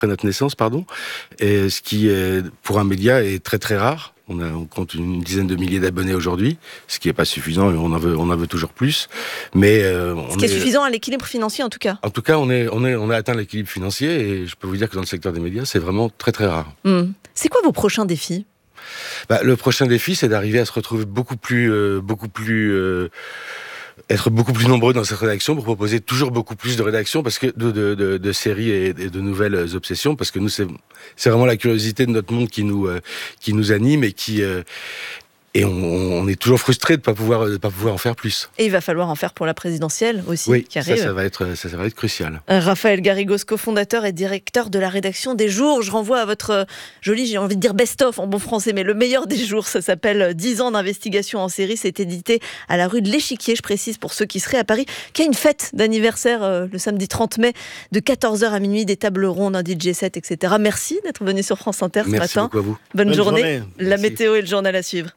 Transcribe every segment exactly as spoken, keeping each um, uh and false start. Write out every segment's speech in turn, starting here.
après notre naissance, pardon, et ce qui, est, pour un média, est très très rare. On, a, on compte une dizaine de milliers d'abonnés aujourd'hui, ce qui n'est pas suffisant, et on en veut, on en veut toujours plus. Mais euh, on ce qui est, est suffisant à l'équilibre financier, en tout cas. En tout cas, on, est, on, est, on a atteint l'équilibre financier, et je peux vous dire que dans le secteur des médias, c'est vraiment très très rare. Mmh. C'est quoi vos prochains défis ? Bah, le prochain défi, c'est d'arriver à se retrouver beaucoup plus... Euh, beaucoup plus euh, être beaucoup plus nombreux dans cette rédaction pour proposer toujours beaucoup plus de rédactions, parce que de, de, de, de séries et de nouvelles obsessions, parce que nous, c'est, c'est vraiment la curiosité de notre monde qui nous, euh, qui nous anime et qui... Euh, Et on, on est toujours frustré de ne pas pouvoir, de pas pouvoir en faire plus. Et il va falloir en faire pour la présidentielle aussi, oui, qui arrive. ça, ça va être, ça, ça va être crucial. Raphaël Garrigos, cofondateur et directeur de la rédaction des Jours. Je renvoie à votre joli, j'ai envie de dire best-of en bon français, mais le meilleur des jours. Ça s'appelle dix ans d'investigation en série. C'est édité à la rue de l'Échiquier, je précise, pour ceux qui seraient à Paris, qui a une fête d'anniversaire euh, le samedi trente mai, de quatorze heures à minuit, des tables rondes, un D J set, et cetera. Merci d'être venu sur France Inter ce Merci matin. Merci beaucoup à vous. Bonne, Bonne journée. journée. La Merci. météo et le journal à suivre.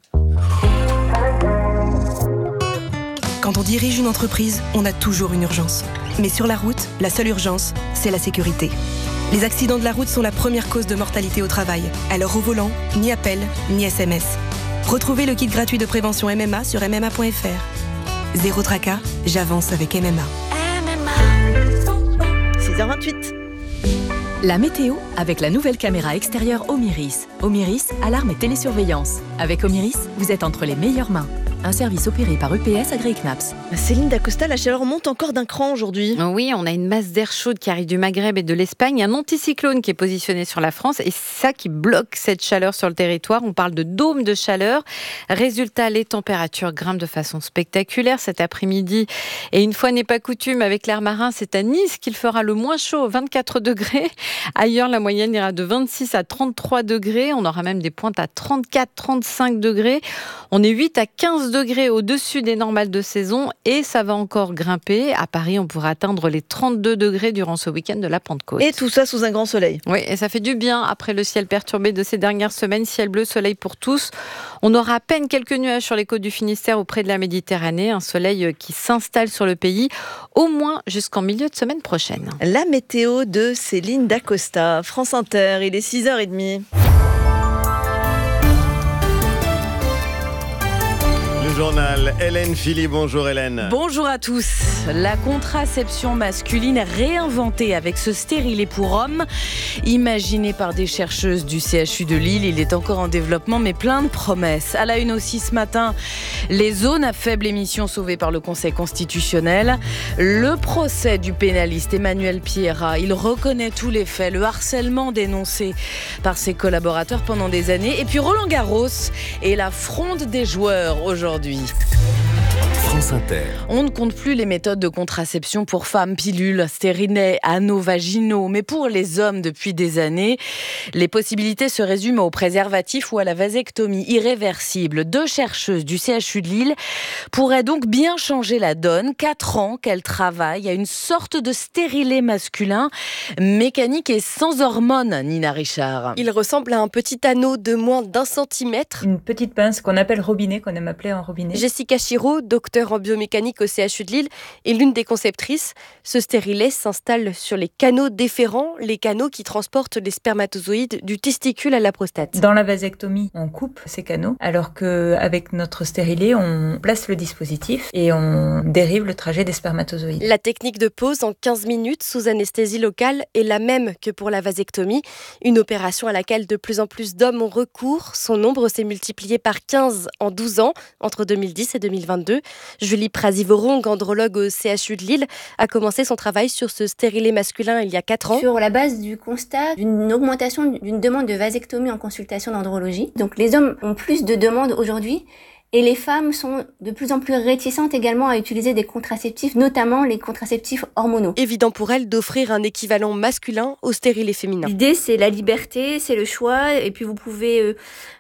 Quand on dirige une entreprise, on a toujours une urgence. Mais sur la route, la seule urgence, c'est la sécurité. Les accidents de la route sont la première cause de mortalité au travail. Alors au volant, ni appel, ni S M S. Retrouvez le kit gratuit de prévention M M A sur m m a point f r. Zéro tracas, j'avance avec M M A. six heures vingt-huit. La météo avec la nouvelle caméra extérieure Omiris. Omiris, alarme et télésurveillance. Avec Omiris, vous êtes entre les meilleures mains. Un service opéré par U P S agréé C N A P S. Céline Dacosta, la chaleur monte encore d'un cran aujourd'hui. Oui, on a une masse d'air chaude qui arrive du Maghreb et de l'Espagne, un anticyclone qui est positionné sur la France et ça qui bloque cette chaleur sur le territoire. On parle de dôme de chaleur. Résultat, les températures grimpent de façon spectaculaire cet après-midi. Et une fois n'est pas coutume, avec l'air marin, c'est à Nice qu'il fera le moins chaud, vingt-quatre degrés. Ailleurs, la moyenne ira de vingt-six à trente-trois degrés. On aura même des pointes à trente-quatre à trente-cinq degrés. On est huit à quinze degrés au-dessus des normales de saison et ça va encore grimper. À Paris, on pourra atteindre les trente-deux degrés durant ce week-end de la Pentecôte. Et tout ça sous un grand soleil. Oui, et ça fait du bien après le ciel perturbé de ces dernières semaines. Ciel bleu, soleil pour tous. On aura à peine quelques nuages sur les côtes du Finistère auprès de la Méditerranée. Un soleil qui s'installe sur le pays, au moins jusqu'en milieu de semaine prochaine. La météo de Céline Dacosta. France Inter, il est six heures trente. Journal. Hélène Philly, bonjour Hélène. Bonjour à tous. La contraception masculine réinventée avec ce stérilet pour hommes, imaginé par des chercheuses du C H U de Lille. Il est encore en développement, mais plein de promesses. À la une aussi ce matin, les zones à faible émission sauvées par le Conseil constitutionnel. Le procès du pénaliste Emmanuel Pierrat. Il reconnaît tous les faits, le harcèlement dénoncé par ses collaborateurs pendant des années. Et puis Roland Garros et la fronde des joueurs aujourd'hui. France Inter. On ne compte plus les méthodes de contraception pour femmes, pilules, stérilets, anneaux vaginaux. Mais pour les hommes, depuis des années, les possibilités se résument au préservatif ou à la vasectomie irréversible. Deux chercheuses du C H U de Lille pourraient donc bien changer la donne. Quatre ans qu'elles travaillent à une sorte de stérilet masculin, mécanique et sans hormones, Nina Richard. Il ressemble à un petit anneau de moins d'un centimètre. Une petite pince qu'on appelle robinet, qu'on aime appeler un robinet. Jessica Chiraud, docteur en biomécanique au C H U de Lille, est l'une des conceptrices. Ce stérilet s'installe sur les canaux déférents, les canaux qui transportent les spermatozoïdes du testicule à la prostate. Dans la vasectomie, on coupe ces canaux, alors qu'avec notre stérilet, on place le dispositif et on dérive le trajet des spermatozoïdes. La technique de pose en quinze minutes sous anesthésie locale est la même que pour la vasectomie, une opération à laquelle de plus en plus d'hommes ont recours. Son nombre s'est multiplié par quinze en douze ans, entre deux mille dix et deux mille vingt-deux. Julie Prasivorong, andrologue au C H U de Lille, a commencé son travail sur ce stérilet masculin il y a quatre ans. Sur la base du constat d'une augmentation d'une demande de vasectomie en consultation d'andrologie. Donc les hommes ont plus de demandes aujourd'hui et les femmes sont de plus en plus réticentes également à utiliser des contraceptifs, notamment les contraceptifs hormonaux. Évident pour elles d'offrir un équivalent masculin au stérilet féminin. L'idée, c'est la liberté, c'est le choix, et puis vous pouvez euh,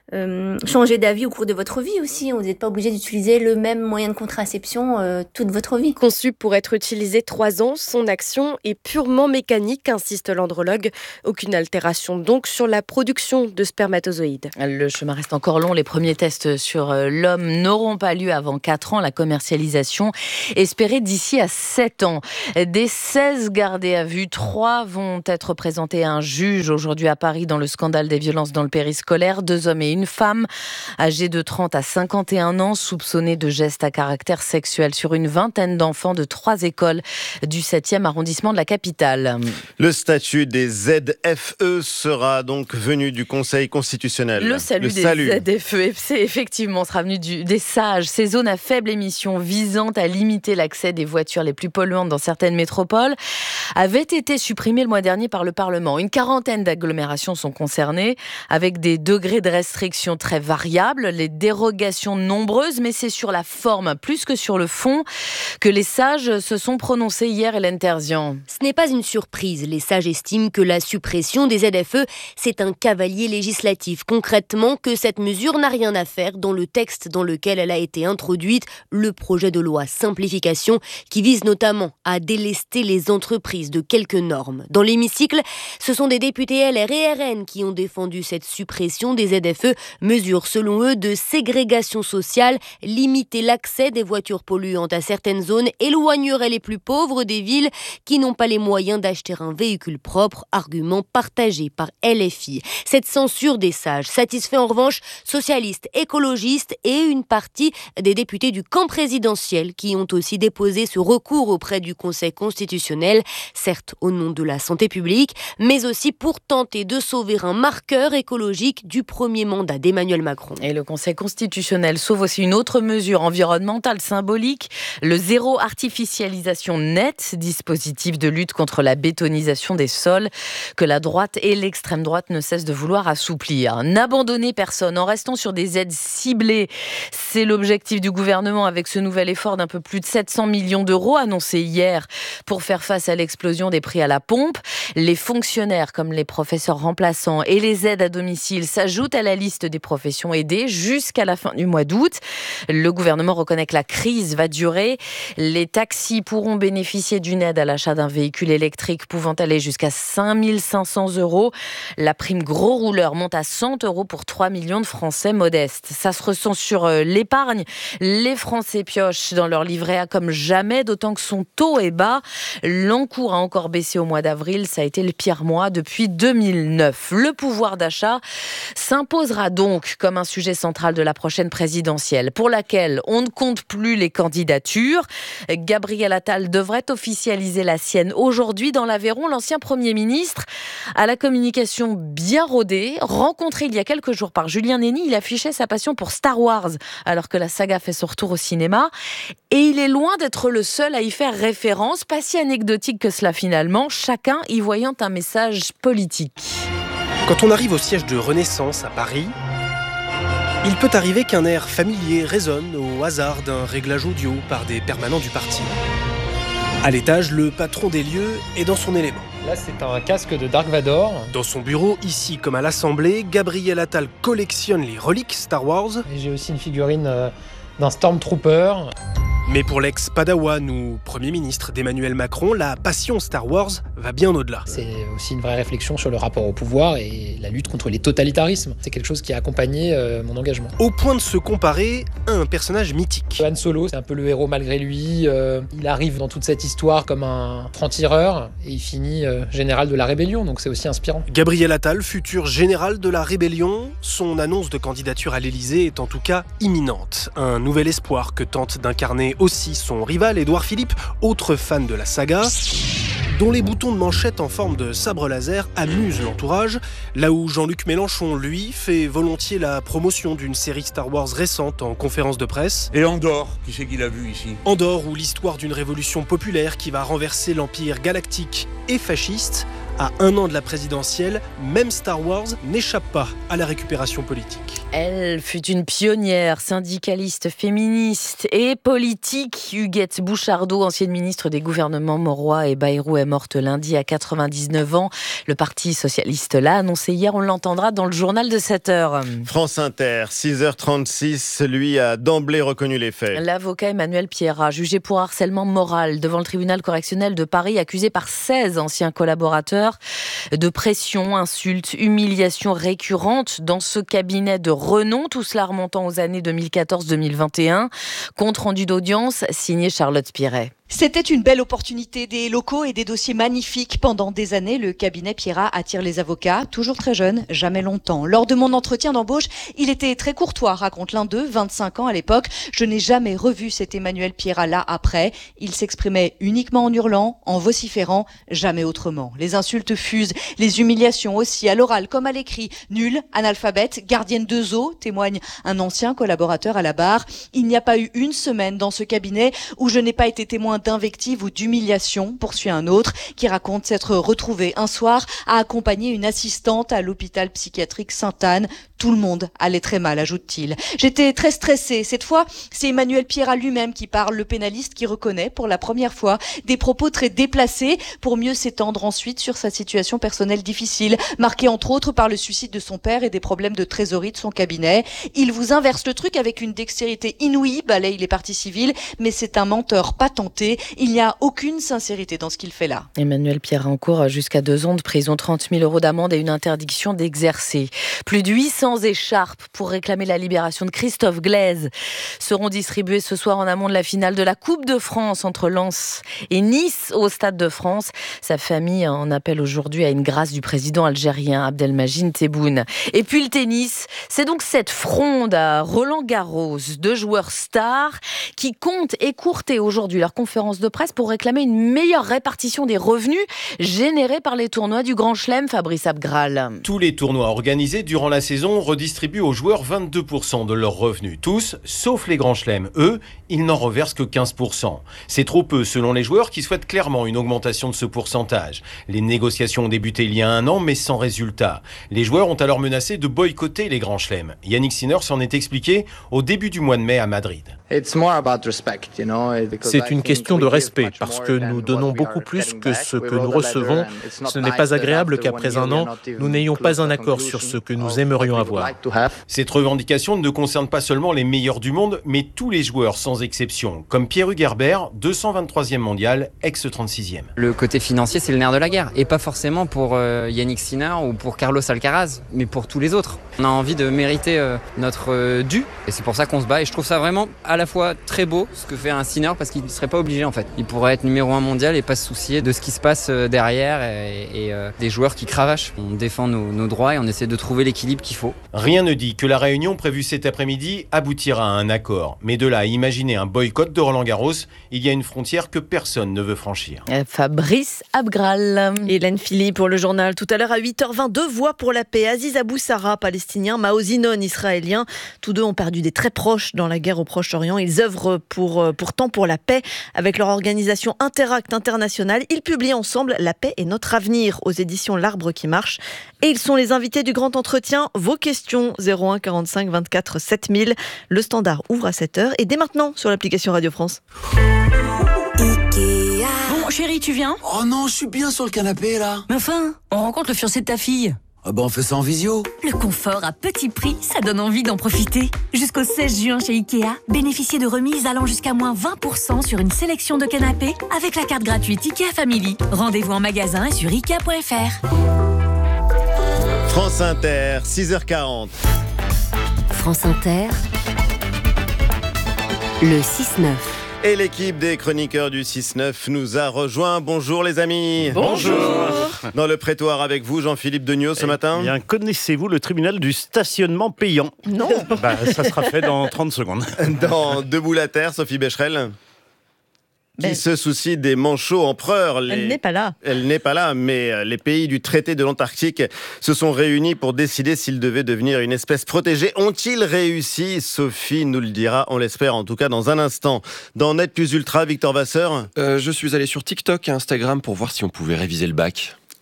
euh, changer d'avis au cours de votre vie aussi. Vous n'êtes pas obligé d'utiliser le même moyen de contraception euh, toute votre vie. Conçu pour être utilisé trois ans, son action est purement mécanique, insiste l'andrologue. Aucune altération donc sur la production de spermatozoïdes. Le chemin reste encore long. Les premiers tests sur l'homme n'auront pas lieu avant quatre ans. La commercialisation espérée d'ici à sept ans. Des seize gardés à vue, trois vont être présentés à un juge aujourd'hui à Paris dans le scandale des violences dans le périscolaire. Deux hommes et une femme, âgés de trente à cinquante et un ans, soupçonnés de gestes à caractère sexuel sur une vingtaine d'enfants de trois écoles du septième arrondissement de la capitale. Le statut des Z F E sera donc venu du Conseil constitutionnel. Le salut Le des salut. Z F E, c'est effectivement sera venu du, des sages, ces zones à faible émission visant à limiter l'accès des voitures les plus polluantes dans certaines métropoles, avaient été supprimées le mois dernier par le Parlement. Une quarantaine d'agglomérations sont concernées, avec des degrés de restriction très variables, les dérogations nombreuses, mais c'est sur la forme plus que sur le fond que les sages se sont prononcés hier, Hélène Terzian. Ce n'est pas une surprise. Les sages estiment que la suppression des Z F E, c'est un cavalier législatif. Concrètement, que cette mesure n'a rien à faire dans le texte dans lequel elle a été introduite, le projet de loi simplification, qui vise notamment à délester les entreprises de quelques normes. Dans l'hémicycle, ce sont des députés L R et R N qui ont défendu cette suppression des Z F E, mesure selon eux de ségrégation sociale, limiter l'accès des voitures polluantes à certaines zones, éloignerait les plus pauvres des villes qui n'ont pas les moyens d'acheter un véhicule propre, argument partagé par L F I. Cette censure des sages satisfait en revanche socialistes, écologistes et une partie des députés du camp présidentiel qui ont aussi déposé ce recours auprès du Conseil constitutionnel, certes au nom de la santé publique, mais aussi pour tenter de sauver un marqueur écologique du premier mandat d'Emmanuel Macron. Et le Conseil constitutionnel sauve aussi une autre mesure environnementale symbolique, le zéro artificialisation nette, dispositif de lutte contre la bétonisation des sols que la droite et l'extrême droite ne cessent de vouloir assouplir. N'abandonner personne en restant sur des aides ciblées, c'est l'objectif du gouvernement avec ce nouvel effort d'un peu plus de sept cents millions d'euros annoncé hier pour faire face à l'explosion des prix à la pompe. Les fonctionnaires comme les professeurs remplaçants et les aides à domicile s'ajoutent à la liste des professions aidées jusqu'à la fin du mois d'août. Le gouvernement reconnaît que la crise va durer. Les taxis pourront bénéficier d'une aide à l'achat d'un véhicule électrique pouvant aller jusqu'à cinq mille cinq cents euros. La prime gros rouleur monte à cent euros pour trois millions de Français modestes. Ça se ressent sur l'épargne. Les Français piochent dans leur livret A comme jamais, d'autant que son taux est bas. L'encours a encore baissé au mois d'avril. Ça a été le pire mois depuis deux mille neuf. Le pouvoir d'achat s'imposera donc comme un sujet central de la prochaine présidentielle, pour laquelle on ne compte plus les candidatures. Gabriel Attal devrait officialiser la sienne aujourd'hui dans l'Aveyron. L'ancien Premier ministre, à la communication bien rodée, rencontré il y a quelques jours par Julien Nény, il affichait sa passion pour Star Wars, alors que la saga fait son retour au cinéma. Et il est loin d'être le seul à y faire référence, pas si anecdotique que cela finalement, chacun y voyant un message politique. Quand on arrive au siège de Renaissance à Paris, il peut arriver qu'un air familier résonne au hasard d'un réglage audio par des permanents du parti. À l'étage, le patron des lieux est dans son élément. Là, c'est un casque de Dark Vador. Dans son bureau, ici comme à l'Assemblée, Gabriel Attal collectionne les reliques Star Wars. Et j'ai aussi une figurine euh, d'un Stormtrooper. Mais pour l'ex-Padawan ou Premier ministre d'Emmanuel Macron, la passion Star Wars va bien au-delà. C'est aussi une vraie réflexion sur le rapport au pouvoir et la lutte contre les totalitarismes. C'est quelque chose qui a accompagné euh, mon engagement. Au point de se comparer à un personnage mythique. Han Solo, c'est un peu le héros malgré lui. Euh, il arrive dans toute cette histoire comme un franc-tireur et il finit euh, général de la rébellion, donc c'est aussi inspirant. Gabriel Attal, futur général de la rébellion, son annonce de candidature à l'Élysée est en tout cas imminente. Un nouvel espoir que tente d'incarner aussi son rival Édouard Philippe, autre fan de la saga, dont les boutons de manchette en forme de sabre laser amusent l'entourage, là où Jean-Luc Mélenchon, lui, fait volontiers la promotion d'une série Star Wars récente en conférence de presse. Et Andorre, qui c'est qu'il a vu ici ? Andorre, où l'histoire d'une révolution populaire qui va renverser l'empire galactique et fasciste À un an de la présidentielle, même Star Wars n'échappe pas à la récupération politique. Elle fut une pionnière, syndicaliste, féministe et politique. Huguette Bouchardot, ancienne ministre des gouvernements Mauroy et Bayrou, est morte lundi à quatre-vingt-dix-neuf ans. Le Parti socialiste l'a annoncé hier, on l'entendra dans le journal de sept heures. France Inter, six heures trente-six, lui a d'emblée reconnu les faits. L'avocat Emmanuel Pierrat, jugé pour harcèlement moral devant le tribunal correctionnel de Paris, accusé par seize anciens collaborateurs de pression, insultes, humiliations récurrentes dans ce cabinet de renom, tout cela remontant aux années deux mille quatorze deux mille vingt et un. Compte rendu d'audience signé Charlotte Piret. C'était une belle opportunité, des locaux et des dossiers magnifiques. Pendant des années, le cabinet Pierrat attire les avocats, toujours très jeunes, jamais longtemps. Lors de mon entretien d'embauche, il était très courtois, raconte l'un d'eux, vingt-cinq ans à l'époque. Je n'ai jamais revu cet Emmanuel Pierrat-là après. Il s'exprimait uniquement en hurlant, en vociférant, jamais autrement. Les insultes fusent, les humiliations aussi, à l'oral comme à l'écrit. Nul, analphabète, gardienne de zoo, témoigne un ancien collaborateur à la barre. Il n'y a pas eu une semaine dans ce cabinet où je n'ai pas été témoin d'invectives ou d'humiliation, poursuit un autre, qui raconte s'être retrouvé un soir à accompagner une assistante à l'hôpital psychiatrique Sainte-Anne. Tout le monde allait très mal, ajoute-t-il. J'étais très stressée. Cette fois, c'est Emmanuel Pierrat lui-même qui parle, le pénaliste qui reconnaît pour la première fois des propos très déplacés pour mieux s'étendre ensuite sur sa situation personnelle difficile, marquée entre autres par le suicide de son père et des problèmes de trésorerie de son cabinet. Il vous inverse le truc avec une dextérité inouïe, balaye les parties civiles, mais c'est un menteur patenté. Il n'y a aucune sincérité dans ce qu'il fait là. Emmanuel Pierrat encourt jusqu'à deux ans de prison, trente mille euros d'amende et une interdiction d'exercer. Plus de huit cents écharpes pour réclamer la libération de Christophe Glaise seront distribuées ce soir en amont de la finale de la Coupe de France entre Lens et Nice au Stade de France. Sa famille en appelle aujourd'hui à une grâce du président algérien Abdelmajid Tebboune. Et puis le tennis, c'est donc cette fronde à Roland-Garros, deux joueurs stars qui comptent écourter aujourd'hui leur conférence de presse pour réclamer une meilleure répartition des revenus générés par les tournois du Grand Chelem, Fabrice Abgral. Tous les tournois organisés durant la saison redistribuent aux joueurs vingt-deux pour cent de leurs revenus. Tous, sauf les Grands Chelems. Eux, ils n'en reversent que quinze pour cent. C'est trop peu selon les joueurs qui souhaitent clairement une augmentation de ce pourcentage. Les négociations ont débuté il y a un an, mais sans résultat. Les joueurs ont alors menacé de boycotter les Grands Chelems. Yannick Sinner s'en est expliqué au début du mois de mai à Madrid. C'est une question de respect, parce que nous donnons beaucoup plus que ce que nous recevons. Ce n'est pas agréable qu'après un an, nous n'ayons pas un accord sur ce que nous aimerions avoir. Cette revendication ne concerne pas seulement les meilleurs du monde, mais tous les joueurs sans exception, comme Pierre-Hugues Herbert, deux cent vingt-troisième mondial, ex-trente-sixième. Le côté financier, c'est le nerf de la guerre, et pas forcément pour euh, Yannick Sinner ou pour Carlos Alcaraz, mais pour tous les autres. On a envie de mériter euh, notre euh, dû, et c'est pour ça qu'on se bat, et je trouve ça vraiment à la fois très beau, ce que fait un Sinner, parce qu'il ne serait pas obligé en fait. Il pourrait être numéro un mondial et pas se soucier de ce qui se passe derrière et, et euh, des joueurs qui cravachent. On défend nos, nos droits et on essaie de trouver l'équilibre qu'il faut. Rien ne dit que la réunion prévue cet après-midi aboutira à un accord. Mais de là à imaginer un boycott de Roland-Garros, il y a une frontière que personne ne veut franchir. Fabrice Abgral. Hélène Philly pour le journal. Tout à l'heure à huit heures vingt, deux voix pour la paix. Aziz Abou Sarra, palestinien, Mao Zinon, israélien. Tous deux ont perdu des très proches dans la guerre au Proche-Orient. Ils œuvrent pour, pourtant pour la paix avec leur organisation Interact International. Ils publient ensemble La paix et notre avenir aux éditions L'Arbre qui marche. Et ils sont les invités du grand entretien. Vos questions, zéro un quarante-cinq vingt-quatre sept mille. Le standard ouvre à sept heures et dès maintenant sur l'application Radio France. Bon, chérie, tu viens ? Oh non, je suis bien sur le canapé là. Mais enfin, on rencontre le fiancé de ta fille. Ah bah on fait ça en visio. Le confort à petit prix, ça donne envie d'en profiter. Jusqu'au seize juin chez Ikea, bénéficiez de remises allant jusqu'à moins vingt pour cent sur une sélection de canapés avec la carte gratuite Ikea Family. Rendez-vous en magasin et sur ikea point f r. France Inter, six heures quarante. France Inter, le six neuf. Et l'équipe des chroniqueurs du six neuf nous a rejoint. Bonjour les amis. Bonjour. Dans le prétoire avec vous, Jean-Philippe Degnaud, ce eh matin. Bien, connaissez-vous le tribunal du stationnement payant ? Non. Bah, ça sera fait dans trente secondes. Dans Debout la Terre, Sophie Becherel. Qui Ben, se soucie des manchots empereurs. Les... Elle n'est pas là. Elle n'est pas là, mais les pays du traité de l'Antarctique se sont réunis pour décider s'ils devaient devenir une espèce protégée. Ont-ils réussi ? Sophie nous le dira, on l'espère en tout cas dans un instant. Dans Net Plus Ultra, Victor Vasseur. Euh, je suis allé sur TikTok et Instagram pour voir si on pouvait réviser le bac.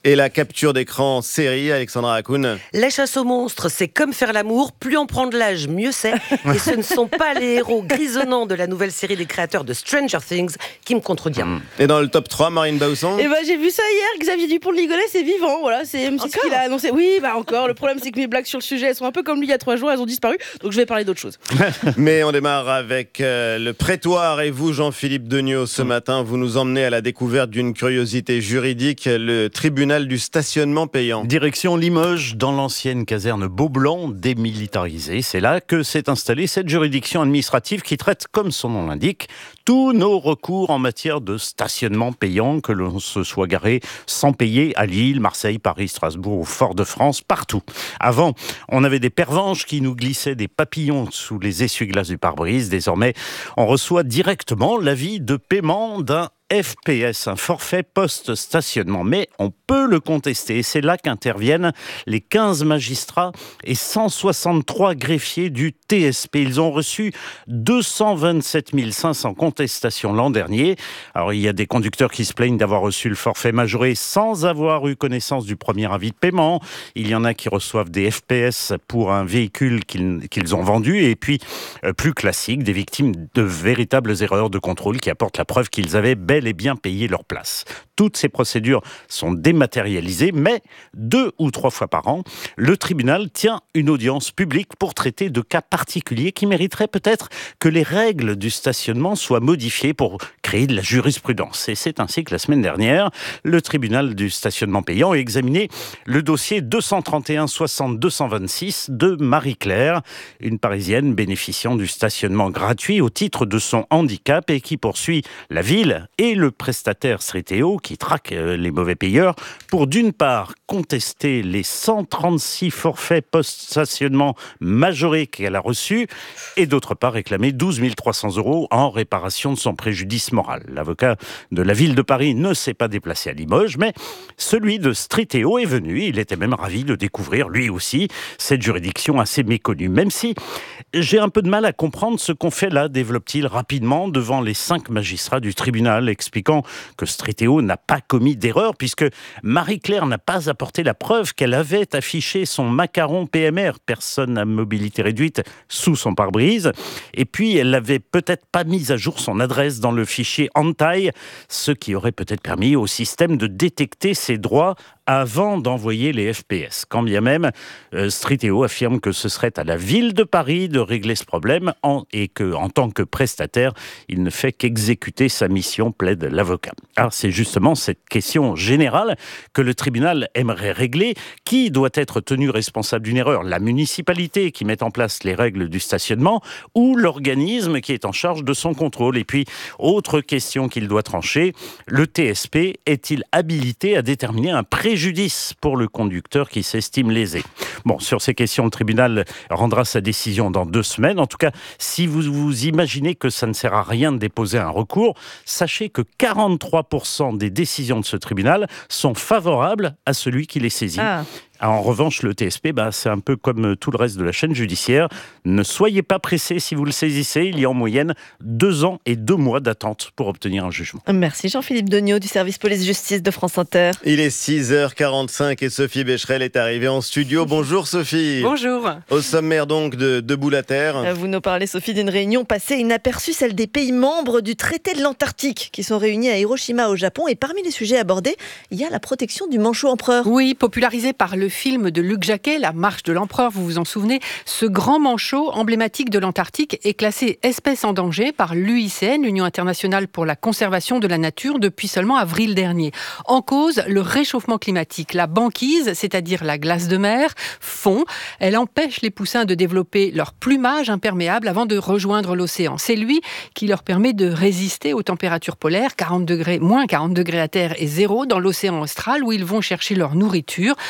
Et la capture d'écran série, Alexandra Hakoun. La chasse aux monstres, c'est comme faire l'amour, plus on prend de l'âge, mieux c'est. Et ce ne sont pas les héros grisonnants de la nouvelle série des créateurs de Stranger Things qui me contredirent. Mmh. Et dans le top trois, Marine Bausson. Eh ben, j'ai vu ça hier, Xavier Dupont de Ligonnès est vivant, voilà, c'est M six qui l'a annoncé. Oui, bah encore, le problème c'est que mes blagues sur le sujet, elles sont un peu comme lui il y a trois jours, elles ont disparu, donc je vais parler d'autre chose. Mais on démarre avec euh, le prétoire et vous, Jean-Philippe Degnaud, ce mmh. matin, vous nous emmenez à la découverte d'une curiosité juridique, le tribunal du stationnement payant. Direction Limoges, dans l'ancienne caserne Beaublanc, démilitarisée. C'est là que s'est installée cette juridiction administrative qui traite, comme son nom l'indique, tous nos recours en matière de stationnement payant, que l'on se soit garé sans payer à Lille, Marseille, Paris, Strasbourg ou Fort-de-France, partout. Avant, on avait des pervenches qui nous glissaient des papillons sous les essuie-glaces du pare-brise. Désormais, on reçoit directement l'avis de paiement d'un F P S, un forfait post-stationnement. Mais on peut le contester. Et c'est là qu'interviennent les quinze magistrats et cent soixante-trois greffiers du T S P. Ils ont reçu deux cent vingt-sept mille cinq cents contestations l'an dernier. Alors, il y a des conducteurs qui se plaignent d'avoir reçu le forfait majoré sans avoir eu connaissance du premier avis de paiement. Il y en a qui reçoivent des F P S pour un véhicule qu'ils, qu'ils ont vendu. Et puis, euh, plus classique, des victimes de véritables erreurs de contrôle qui apportent la preuve qu'ils avaient bel et bien payé leur place. Toutes ces procédures sont dématérialisées, mais deux ou trois fois par an, le tribunal tient une audience publique pour traiter de cas particuliers qui mériteraient peut-être que les règles du stationnement soient modifiées pour créer de la jurisprudence. Et c'est ainsi que la semaine dernière, le tribunal du stationnement payant a examiné le dossier deux cent trente et un soixante deux cent vingt-six de Marie-Claire, une Parisienne bénéficiant du stationnement gratuit au titre de son handicap et qui poursuit la ville et le prestataire Striteo qui traque les mauvais payeurs pour d'une part contester les cent trente-six forfaits post-stationnement majorés qu'elle a reçus et d'autre part réclamer douze mille trois cents euros en réparation de son préjudice moral. L'avocat de la ville de Paris ne s'est pas déplacé à Limoges, mais celui de Striteo est venu. Il était même ravi de découvrir lui aussi cette juridiction assez méconnue. Même si j'ai un peu de mal à comprendre ce qu'on fait là, développe-t-il rapidement devant les cinq magistrats du tribunal, expliquant que Striteo n'a pas commis d'erreur puisque Marie-Claire n'a pas apporté la preuve qu'elle avait affiché son macaron P M R, personne à mobilité réduite, sous son pare-brise. Et puis, elle n'avait peut-être pas mis à jour son adresse dans le fichier Antaille, ce qui aurait peut-être permis au système de détecter ses droits avant d'envoyer les F P S. Quand bien même, euh, Striteo affirme que ce serait à la ville de Paris de régler ce problème en, et qu'en tant que prestataire, il ne fait qu'exécuter sa mission, plaide l'avocat. Alors c'est justement cette question générale que le tribunal aimerait régler. Qui doit être tenu responsable d'une erreur ? La municipalité qui met en place les règles du stationnement ou l'organisme qui est en charge de son contrôle ? Et puis, autre question qu'il doit trancher, le T S P est-il habilité à déterminer un préjudice pour le conducteur qui s'estime lésé ? Bon, sur ces questions, le tribunal rendra sa décision dans deux semaines. En tout cas, si vous vous imaginez que ça ne sert à rien de déposer un recours, sachez que quarante-trois pour cent des décisions de ce tribunal sont favorables à celui qui les saisit. Ah. En revanche, le T S P, bah, c'est un peu comme tout le reste de la chaîne judiciaire. Ne soyez pas pressés si vous le saisissez. Il y a en moyenne deux ans et deux mois d'attente pour obtenir un jugement. Merci Jean-Philippe Degnaud du service police-justice de France Inter. Il est six heures quarante-cinq et Sophie Becherel est arrivée en studio. Bonjour Sophie. Bonjour. Au sommaire donc de Debout la Terre. Vous nous parlez, Sophie, d'une réunion passée inaperçue, celle des pays membres du traité de l'Antarctique qui sont réunis à Hiroshima au Japon. Et parmi les sujets abordés, il y a la protection du manchot empereur. Oui, popularisé par le film de Luc Jacquet, La Marche de l'Empereur, vous vous en souvenez, ce grand manchot emblématique de l'Antarctique est classé espèce en danger par l'U I C N, l'Union internationale pour la conservation de la nature, depuis seulement avril dernier. En cause, le réchauffement climatique. La banquise, c'est-à-dire la glace de mer, fond. Elle empêche les poussins de développer leur plumage imperméable avant de rejoindre l'océan. C'est lui qui leur permet de résister aux températures polaires, quarante degrés, moins quarante degrés à terre et zéro dans l'océan austral, où ils vont chercher leur nourriture. Leur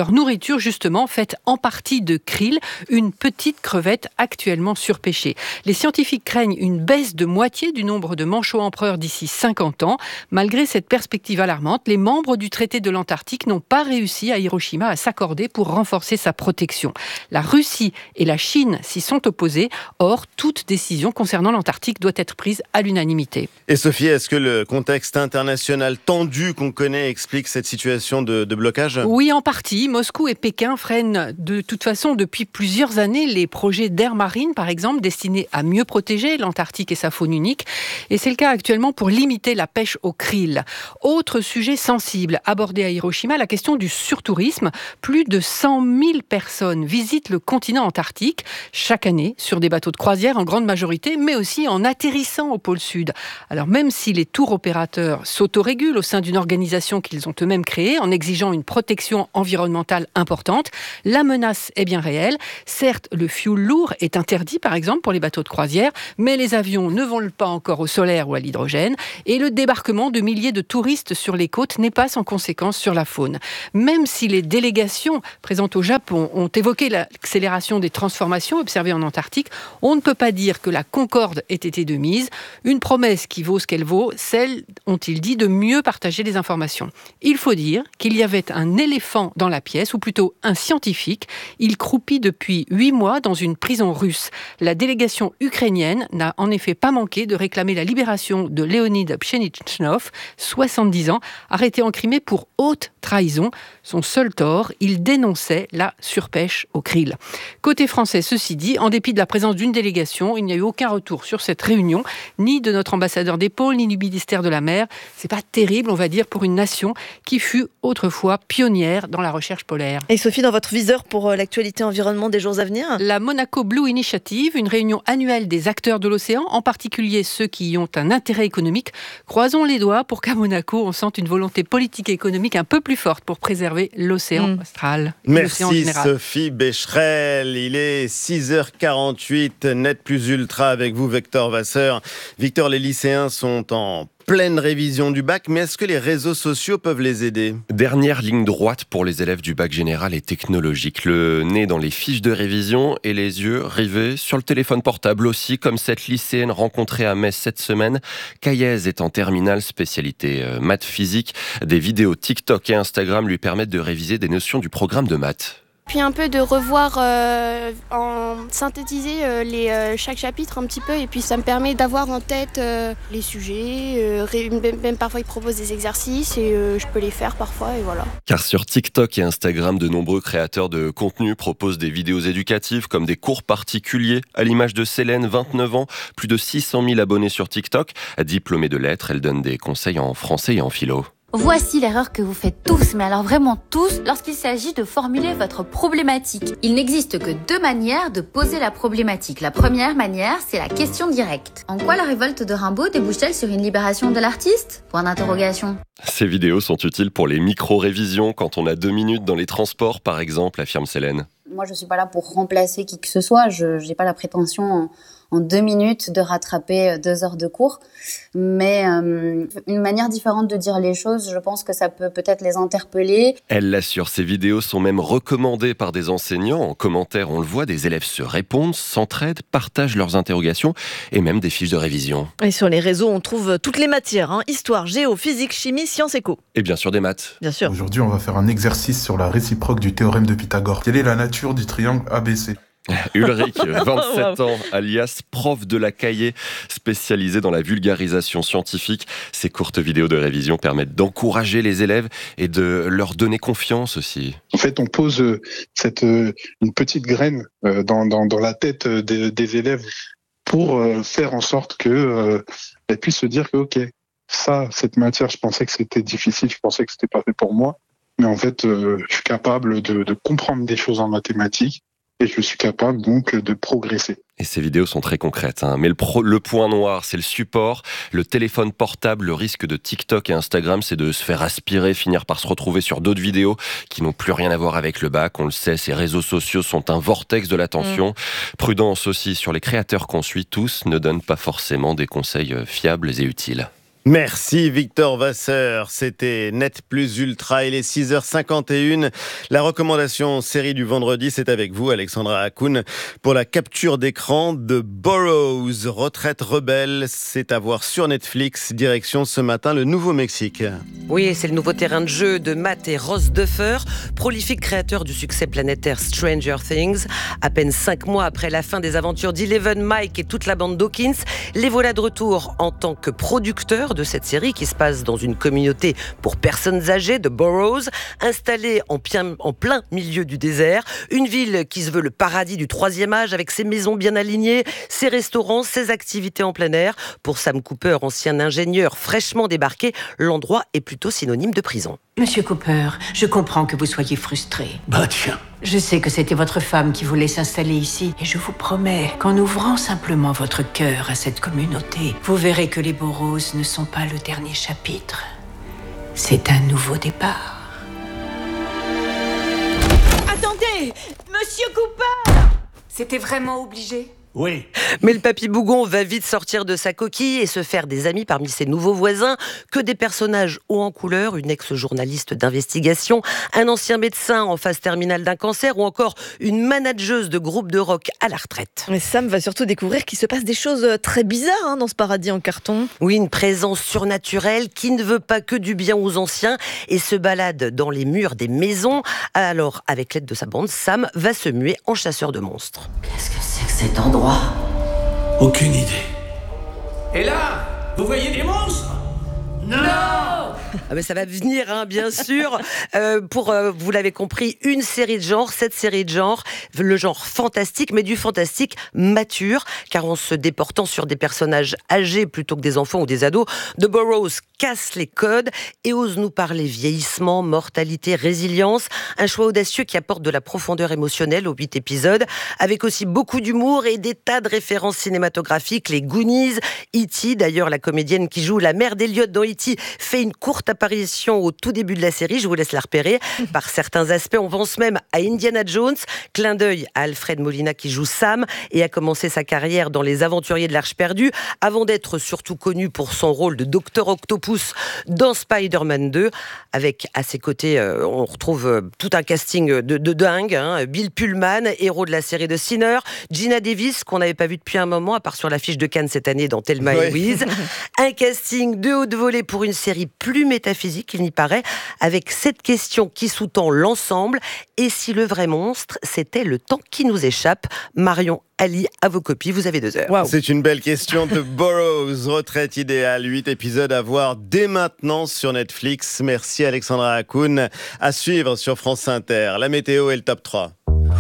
leur nourriture justement faite en partie de krill, une petite crevette actuellement surpêchée. Les scientifiques craignent une baisse de moitié du nombre de manchots empereurs d'ici cinquante ans. Malgré cette perspective alarmante, les membres du traité de l'Antarctique n'ont pas réussi à Hiroshima à s'accorder pour renforcer sa protection. La Russie et la Chine s'y sont opposées. Or, toute décision concernant l'Antarctique doit être prise à l'unanimité. Et Sophie, est-ce que le contexte international tendu qu'on connaît explique cette situation de, de blocage ? Oui, en partie. Moscou et Pékin freinent de toute façon depuis plusieurs années les projets d'Air Marine, par exemple, destinés à mieux protéger l'Antarctique et sa faune unique. Et c'est le cas actuellement pour limiter la pêche au krill. Autre sujet sensible abordé à Hiroshima, la question du surtourisme. Plus de cent mille personnes visitent le continent antarctique chaque année sur des bateaux de croisière en grande majorité, mais aussi en atterrissant au pôle sud. Alors même si les tours opérateurs s'autorégulent au sein d'une organisation qu'ils ont eux-mêmes créée en exigeant une protection environnementale importante, la menace est bien réelle. Certes, le fioul lourd est interdit par exemple pour les bateaux de croisière, mais les avions ne volent pas encore au solaire ou à l'hydrogène et le débarquement de milliers de touristes sur les côtes n'est pas sans conséquence sur la faune. Même si les délégations présentes au Japon ont évoqué l'accélération des transformations observées en Antarctique, on ne peut pas dire que la concorde ait été de mise. Une promesse qui vaut ce qu'elle vaut, celle, ont-ils dit, de mieux partager les informations. Il faut dire qu'il y avait un éléphant dans la pièce, ou plutôt un scientifique. Il croupit depuis huit mois dans une prison russe. La délégation ukrainienne n'a en effet pas manqué de réclamer la libération de Leonid Pshenichkov, soixante-dix ans, arrêté en Crimée pour haute trahison. Son seul tort, il dénonçait la surpêche au krill. Côté français, ceci dit, en dépit de la présence d'une délégation, il n'y a eu aucun retour sur cette réunion, ni de notre ambassadeur des pôles, ni du ministère de la Mer. C'est pas terrible, on va dire, pour une nation qui fut autrefois pionnière dans la recherche polaire. Et Sophie, dans votre viseur pour l'actualité environnement des jours à venir ? La Monaco Blue Initiative, une réunion annuelle des acteurs de l'océan, en particulier ceux qui y ont un intérêt économique. Croisons les doigts pour qu'à Monaco, on sente une volonté politique et économique un peu plus forte pour préserver l'océan mmh. austral. Merci Sophie Becherel. Il est six heures quarante-huit, Net Plus Ultra avec vous, Victor Vasseur. Victor, les lycéens sont en pleine révision du bac, mais est-ce que les réseaux sociaux peuvent les aider ? Dernière ligne droite pour les élèves du bac général et technologique. Le nez dans les fiches de révision et les yeux rivés sur le téléphone portable aussi, comme cette lycéenne rencontrée à Metz cette semaine. Kaïez est en terminale, spécialité euh, maths physique. Des vidéos TikTok et Instagram lui permettent de réviser des notions du programme de maths. Puis un peu de revoir, euh, en synthétiser euh, les, euh, chaque chapitre un petit peu, et puis ça me permet d'avoir en tête euh, les sujets, euh, même, même parfois ils proposent des exercices et euh, je peux les faire parfois et voilà. Car sur TikTok et Instagram, de nombreux créateurs de contenu proposent des vidéos éducatives comme des cours particuliers, à l'image de Célène, vingt-neuf ans, plus de six cent mille abonnés sur TikTok. Diplômée de lettres, elle donne des conseils en français et en philo. Voici l'erreur que vous faites tous, mais alors vraiment tous, lorsqu'il s'agit de formuler votre problématique. Il n'existe que deux manières de poser la problématique. La première manière, c'est la question directe. En quoi la révolte de Rimbaud débouche-t-elle sur une libération de l'artiste ? Point d'interrogation. Ces vidéos sont utiles pour les micro-révisions quand on a deux minutes dans les transports, par exemple, affirme Célène. Moi, je suis pas là pour remplacer qui que ce soit. Je n'ai pas la prétention en, en deux minutes de rattraper deux heures de cours. Mais euh, une manière différente de dire les choses, je pense que ça peut peut-être les interpeller. Elle l'assure, ces vidéos sont même recommandées par des enseignants. En commentaire, on le voit, des élèves se répondent, s'entraident, partagent leurs interrogations et même des fiches de révision. Et sur les réseaux, on trouve toutes les matières, hein. Histoire, géo, physique, chimie, sciences éco. Et bien sûr des maths. Bien sûr. Aujourd'hui, on va faire un exercice sur la réciproque du théorème de Pythagore. Quelle est la nature du triangle A B C ? Ulrich, vingt-sept ans, alias prof de la Cahier, spécialisé dans la vulgarisation scientifique. Ces courtes vidéos de révision permettent d'encourager les élèves et de leur donner confiance aussi. En fait, on pose cette, une petite graine dans, dans, dans la tête des, des élèves pour faire en sorte qu'elles puissent se dire que, ok, ça, cette matière, je pensais que c'était difficile, je pensais que c'était pas fait pour moi, mais en fait, je suis capable de, de comprendre des choses en mathématiques. Et je suis capable donc de progresser. Et ces vidéos sont très concrètes, hein. Mais le, pro, le point noir, c'est le support. Le téléphone portable, le risque de TikTok et Instagram, c'est de se faire aspirer, finir par se retrouver sur d'autres vidéos qui n'ont plus rien à voir avec le bac. On le sait, ces réseaux sociaux sont un vortex de l'attention. Mmh. Prudence aussi sur les créateurs qu'on suit tous, ne donnent pas forcément des conseils fiables et utiles. Merci Victor Vasseur, c'était Net Plus Ultra, il est six heures cinquante et une. La recommandation série du vendredi, c'est avec vous Alexandra Hakoun pour la capture d'écran de Burroughs, Retraite rebelle, c'est à voir sur Netflix, direction ce matin le Nouveau-Mexique. Oui, c'est le nouveau terrain de jeu de Matt et Ross Duffer, prolifique créateur du succès planétaire Stranger Things. À peine cinq mois après la fin des aventures d'Eleven, Mike et toute la bande Dawkins, les voilà de retour en tant que producteurs de cette série qui se passe dans une communauté pour personnes âgées de Burroughs, installée en, pien, en plein milieu du désert. Une ville qui se veut le paradis du troisième âge avec ses maisons bien alignées, ses restaurants, ses activités en plein air. Pour Sam Cooper, ancien ingénieur fraîchement débarqué, l'endroit est plutôt synonyme de prison. Monsieur Cooper, je comprends que vous soyez frustré. Bah tiens. Je sais que c'était votre femme qui voulait s'installer ici, et je vous promets qu'en ouvrant simplement votre cœur à cette communauté, vous verrez que les Burroughs ne sont pas le dernier chapitre. C'est un nouveau départ. Attendez, Monsieur Cooper! C'était vraiment obligé? Oui. Mais le papy Bougon va vite sortir de sa coquille et se faire des amis parmi ses nouveaux voisins, que des personnages hauts en couleur, une ex-journaliste d'investigation, un ancien médecin en phase terminale d'un cancer ou encore une manageuse de groupe de rock à la retraite. Mais Sam va surtout découvrir qu'il se passe des choses très bizarres hein, dans ce paradis en carton. Oui, une présence surnaturelle qui ne veut pas que du bien aux anciens et se balade dans les murs des maisons. Alors, avec l'aide de sa bande, Sam va se muer en chasseur de monstres. Qu'est-ce que c'est que cet endroit? Aucune idée. Et là, vous voyez des monstres? Non! Ah ben ça va venir, hein, bien sûr. Euh, pour, euh, vous l'avez compris, une série de genre, cette série de genre, le genre fantastique, mais du fantastique mature, car en se déportant sur des personnages âgés plutôt que des enfants ou des ados, The Burroughs casse les codes et ose nous parler vieillissement, mortalité, résilience. Un choix audacieux qui apporte de la profondeur émotionnelle aux huit épisodes, avec aussi beaucoup d'humour et des tas de références cinématographiques. Les Goonies, E T, d'ailleurs la comédienne qui joue la mère d'Elliot dans E T fait une courte apparition au tout début de la série, je vous laisse la repérer. Par certains aspects, on pense même à Indiana Jones, clin d'œil à Alfred Molina qui joue Sam et a commencé sa carrière dans Les Aventuriers de l'Arche perdue, avant d'être surtout connu pour son rôle de Docteur Octopus dans Spider-Man deux. Avec à ses côtés, euh, on retrouve euh, tout un casting de, de dingue, hein. Bill Pullman, héros de la série de Sinner, Gina Davis, qu'on n'avait pas vu depuis un moment, à part sur l'affiche de Cannes cette année dans Thelma et Louise. Un casting de haute volée pour une série plus métaphysique, il n'y paraît, avec cette question qui sous-tend l'ensemble. Et si le vrai monstre, c'était le temps qui nous échappe? Marion, Ali, à vos copies, vous avez deux heures. Wow. C'est une belle question de Burroughs, Retraite idéale, huit épisodes à voir dès maintenant sur Netflix. Merci Alexandra Hakoun. À suivre sur France Inter. La météo et le top trois.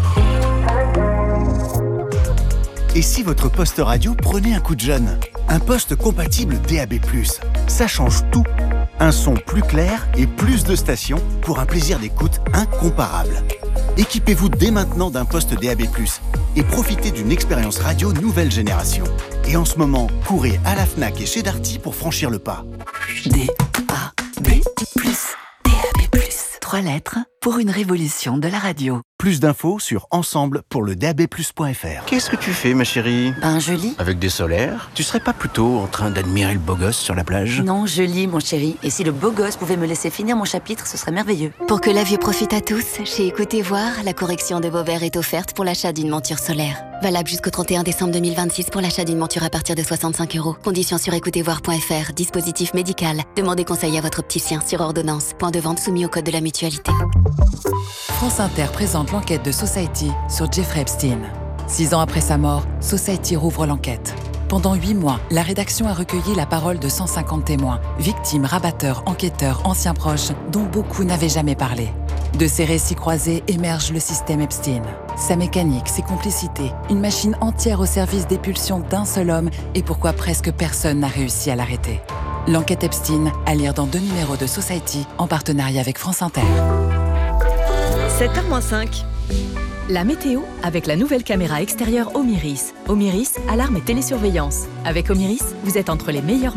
Et si votre poste radio prenait un coup de jeune? Un poste compatible D A B plus, ça change tout. Un son plus clair et plus de stations pour un plaisir d'écoute incomparable. Équipez-vous dès maintenant d'un poste D A B plus et profitez d'une expérience radio nouvelle génération. Et en ce moment, courez à la Fnac et chez Darty pour franchir le pas. D A B plus, D A B plus. Trois lettres pour une révolution de la radio. Plus d'infos sur ensemble pour le D A B plus point F R. Qu'est-ce que tu fais, ma chérie? Ben, je lis. Avec des solaires? Tu serais pas plutôt en train d'admirer le beau gosse sur la plage? Non, je lis, mon chéri. Et si le beau gosse pouvait me laisser finir mon chapitre, ce serait merveilleux. Pour que la vue profite à tous, chez Écoutez Voir, la correction de vos verres est offerte pour l'achat d'une monture solaire. Valable jusqu'au trente et un décembre deux mille vingt-six pour l'achat d'une monture à partir de soixante-cinq euros. Conditions sur écoutez voir point F R. Dispositif médical. Demandez conseil à votre opticien sur ordonnance. Point de vente soumis au code de la mutualité. France Inter présente l'enquête de Society sur Jeffrey Epstein. Six ans après sa mort, Society rouvre l'enquête. Pendant huit mois, la rédaction a recueilli la parole de cent cinquante témoins, victimes, rabatteurs, enquêteurs, anciens proches, dont beaucoup n'avaient jamais parlé. De ces récits croisés émerge le système Epstein. Sa mécanique, ses complicités, une machine entière au service des pulsions d'un seul homme et pourquoi presque personne n'a réussi à l'arrêter. L'enquête Epstein, à lire dans deux numéros de Society, en partenariat avec France Inter. sept heures moins cinq. La météo avec la nouvelle caméra extérieure Omiris. Omiris, alarme et télésurveillance. Avec Omiris, vous êtes entre les meilleures mains.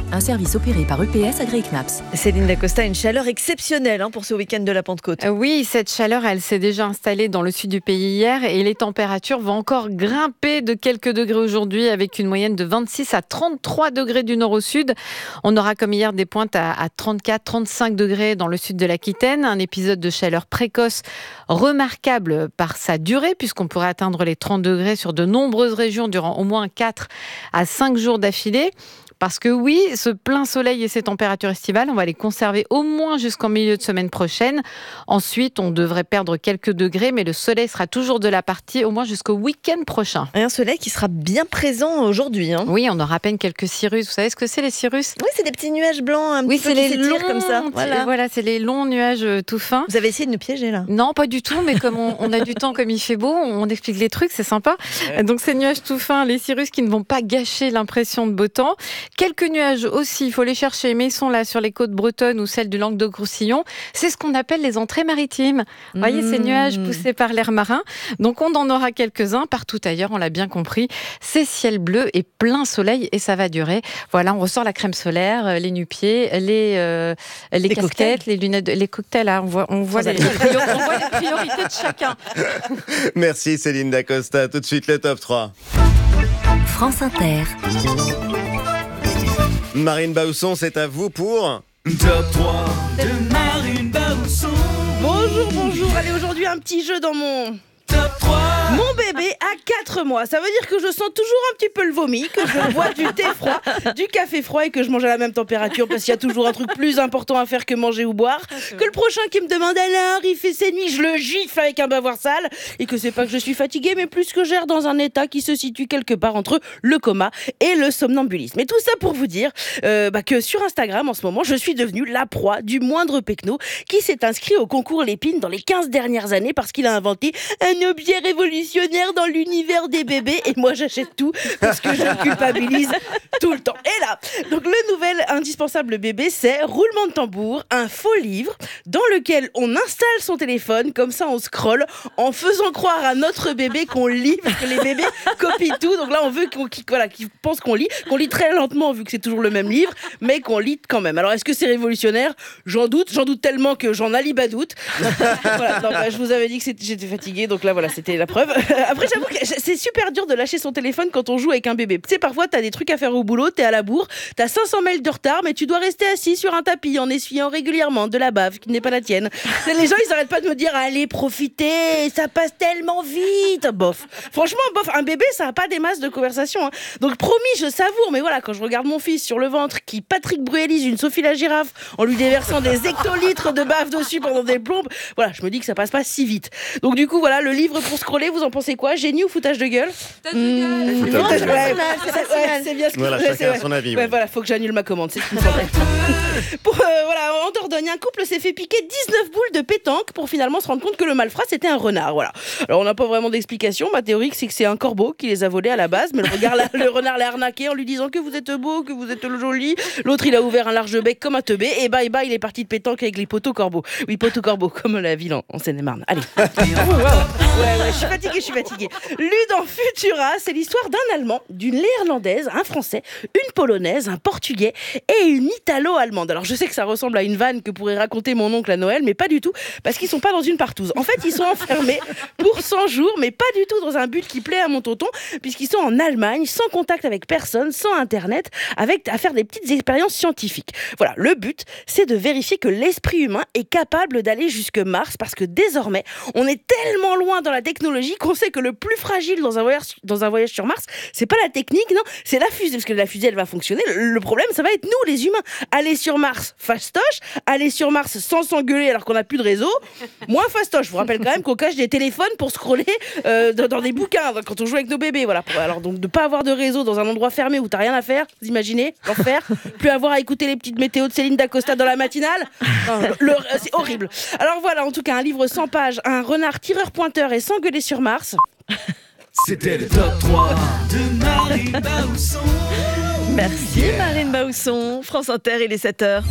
un service opéré par E P S agréé C N A P S. Céline Dacosta, une chaleur exceptionnelle hein, pour ce week-end de la Pentecôte. Oui, cette chaleur, elle s'est déjà installée dans le sud du pays hier et les températures vont encore grimper de quelques degrés aujourd'hui avec une moyenne de vingt-six à trente-trois degrés du nord au sud. On aura comme hier des pointes à, à trente-quatre, trente-cinq degrés dans le sud de l'Aquitaine. Un épisode de chaleur précoce remarquable par sa durée puisqu'on pourrait atteindre les trente degrés sur de nombreuses régions durant au moins quatre à cinq jours d'affilée. Parce que oui, ce plein soleil et ces températures estivales, on va les conserver au moins jusqu'en milieu de semaine prochaine. Ensuite, on devrait perdre quelques degrés, mais le soleil sera toujours de la partie au moins jusqu'au week-end prochain. Et un soleil qui sera bien présent aujourd'hui. Hein. Oui, on aura à peine quelques cirrus. Vous savez ce que c'est les cirrus ? Oui, c'est des petits nuages blancs un oui, petit peu qui s'étirent comme ça. Voilà. voilà, c'est les longs nuages tout fins. Vous avez essayé de nous piéger là ? Non, pas du tout, mais comme on, on a du temps, comme il fait beau, on explique les trucs, c'est sympa. Ouais. Donc ces nuages tout fins, les cirrus qui ne vont pas gâcher l'impression de beau temps. Quelques nuages aussi, il faut les chercher, mais ils sont là sur les côtes bretonnes ou celles du Languedoc-Roussillon. C'est ce qu'on appelle les entrées maritimes. Vous mmh. voyez, ces nuages poussés par l'air marin. Donc on en aura quelques-uns partout ailleurs, on l'a bien compris. C'est ciel bleu et plein soleil et ça va durer. Voilà, on ressort la crème solaire, les nu-pieds, les, euh, les, les casquettes, cocktails. les lunettes, les cocktails. Là, on voit, on voit, les, priori- on voit les priorités de chacun. Merci Céline Dacosta. Tout de suite le top trois. France Inter. Marine Bausson, c'est à vous pour... Top trois de Marine Bausson. Bonjour, bonjour. Allez, aujourd'hui, un petit jeu dans mon... Top trois. Mon bébé a quatre mois. Ça veut dire que je sens toujours un petit peu le vomi, que je bois du thé froid, du café froid et que je mange à la même température parce qu'il y a toujours un truc plus important à faire que manger ou boire. Que le prochain qui me demande alors, il fait ses nuits, je le gifle avec un bavoir sale. Et que c'est pas que je suis fatiguée, mais plus que j'erre dans un état qui se situe quelque part entre le coma et le somnambulisme. Et tout ça pour vous dire euh, bah, que sur Instagram, en ce moment, je suis devenue la proie du moindre pecno qui s'est inscrit au concours Lépine dans les quinze dernières années parce qu'il a inventé un objet révolutionnaire dans l'univers des bébés et moi j'achète tout parce que je me culpabilise tout le temps. Et là, donc le nouvel indispensable bébé, c'est roulement de tambour, un faux livre dans lequel on installe son téléphone, comme ça on scrolle en faisant croire à notre bébé qu'on lit parce que les bébés copient tout. Donc là on veut qu'on, voilà, qu'ils pensent qu'on lit, qu'on lit très lentement vu que c'est toujours le même livre, mais qu'on lit quand même. Alors est-ce que c'est révolutionnaire ? J'en doute, j'en doute tellement que j'en alibadoute. Voilà, non, bah, je vous avais dit que j'étais fatiguée, donc là voilà, c'était la preuve. Après, j'avoue que c'est super dur de lâcher son téléphone quand on joue avec un bébé. Tu sais, parfois, t'as des trucs à faire au boulot, t'es à la bourre, t'as cinq cents mails de retard, mais tu dois rester assis sur un tapis en essuyant régulièrement de la bave qui n'est pas la tienne. Les gens, ils arrêtent pas de me dire, allez, profitez, ça passe tellement vite. Bof. Franchement, bof, un bébé, ça a pas des masses de conversation. Hein. Donc, promis, je savoure, mais voilà, quand je regarde mon fils sur le ventre qui Patrick Bruelise une Sophie la girafe en lui déversant des hectolitres de bave dessus pendant des plombes, voilà, je me dis que ça passe pas si vite. Donc, du coup, voilà, le livre pour scroller, vous en pensez quoi ? Génie ou foutage de gueule ? Foutage de gueule. Mmh, foutage de gueule. Ouais, c'est, ouais, c'est bien ce que voilà, je chacun c'est, a ouais. son avis. Ouais, Ouais. voilà, faut que j'annule ma commande, c'est ce qu'il me semblait. Pour, euh, voilà, en Dordogne, un couple s'est fait piquer dix-neuf boules de pétanque pour finalement se rendre compte que le malfrat c'était un renard. Voilà. Alors on n'a pas vraiment d'explication. Ma théorie c'est que c'est un corbeau qui les a volés à la base, mais le, regard, le renard l'a arnaqué en lui disant que vous êtes beau, que vous êtes le joli. L'autre il a ouvert un large bec comme un teubé et bye bye il est parti de pétanque avec les poteaux corbeaux. Oui, poteaux corbeaux comme la ville en, en Seine-et-Marne. Allez. Ouais, ouais, je suis fatiguée, je suis fatiguée. Lu dans Futura, c'est l'histoire d'un Allemand, d'une Néerlandaise, un Français, une Polonaise, un Portugais et une Italo-Allemande. Alors je sais que ça ressemble à une vanne que pourrait raconter mon oncle à Noël, mais pas du tout, parce qu'ils sont pas dans une partouze. En fait, ils sont enfermés pour cent jours, mais pas du tout dans un but qui plaît à mon tonton, puisqu'ils sont en Allemagne, sans contact avec personne, sans Internet, avec à faire des petites expériences scientifiques. Voilà, le but, c'est de vérifier que l'esprit humain est capable d'aller jusque Mars, parce que désormais, on est tellement loin dans la technologie qu'on sait que le plus fragile dans un voyage, dans un voyage sur Mars, c'est pas la technique, non, c'est la fusée, parce que la fusée, elle va fonctionner. Le, le problème, ça va être nous, les humains. Aller sur Mars, fastoche. Aller sur Mars sans s'engueuler alors qu'on n'a plus de réseau, moins fastoche. Je vous rappelle quand même qu'on cache des téléphones pour scroller euh, dans, dans des bouquins quand on joue avec nos bébés. Voilà. Alors donc de pas avoir de réseau dans un endroit fermé où t'as rien à faire, vous imaginez l'enfer. Plus avoir à écouter les petites météos de Céline Dacosta dans la matinale. Enfin, le, le, c'est horrible. Alors voilà, en tout cas un livre cent pages, un renard tireur pointeur et sans gueuler sur Mars. C'était le top trois de Marine Bausson. Merci Marine Bausson. France Inter, il est sept heures.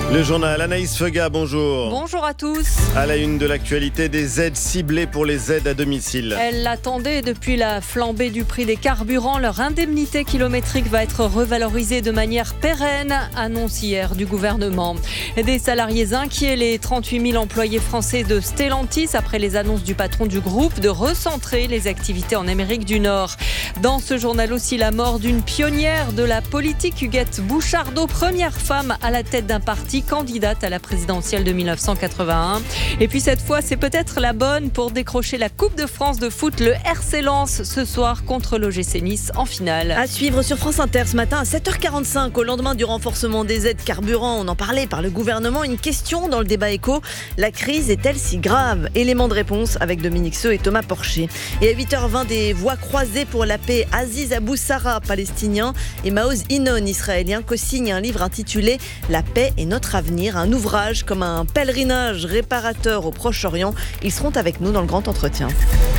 Le journal, Anaïs Feuga, bonjour. Bonjour à tous. À la une de l'actualité, des aides ciblées pour les aides à domicile. Elles l'attendaient depuis la flambée du prix des carburants. Leur indemnité kilométrique va être revalorisée de manière pérenne, annonce hier du gouvernement. Des salariés inquiets, les trente-huit mille employés français de Stellantis, après les annonces du patron du groupe de recentrer les activités en Amérique du Nord. Dans ce journal aussi, la mort d'une pionnière de la politique, Huguette Bouchardot, première femme à la tête d'un parti, candidate à la présidentielle de dix-neuf cent quatre-vingt-un. Et puis cette fois, c'est peut-être la bonne pour décrocher la Coupe de France de foot. Le R C Lens ce soir contre l'O G C Nice en finale. À suivre sur France Inter ce matin à sept heures quarante-cinq, au lendemain du renforcement des aides carburant. On en parlait par le gouvernement. Une question dans le débat éco. La crise est-elle si grave? Élément de réponse avec Dominique Seux et Thomas Porcher. Et à huit heures vingt, des voix croisées pour la paix. Aziz Abou Sarra, palestinien, et Maoz Inon, israélien, co-signent un livre intitulé « La paix est notre avenir », un ouvrage comme un pèlerinage réparateur au Proche-Orient. Ils seront avec nous dans le grand entretien.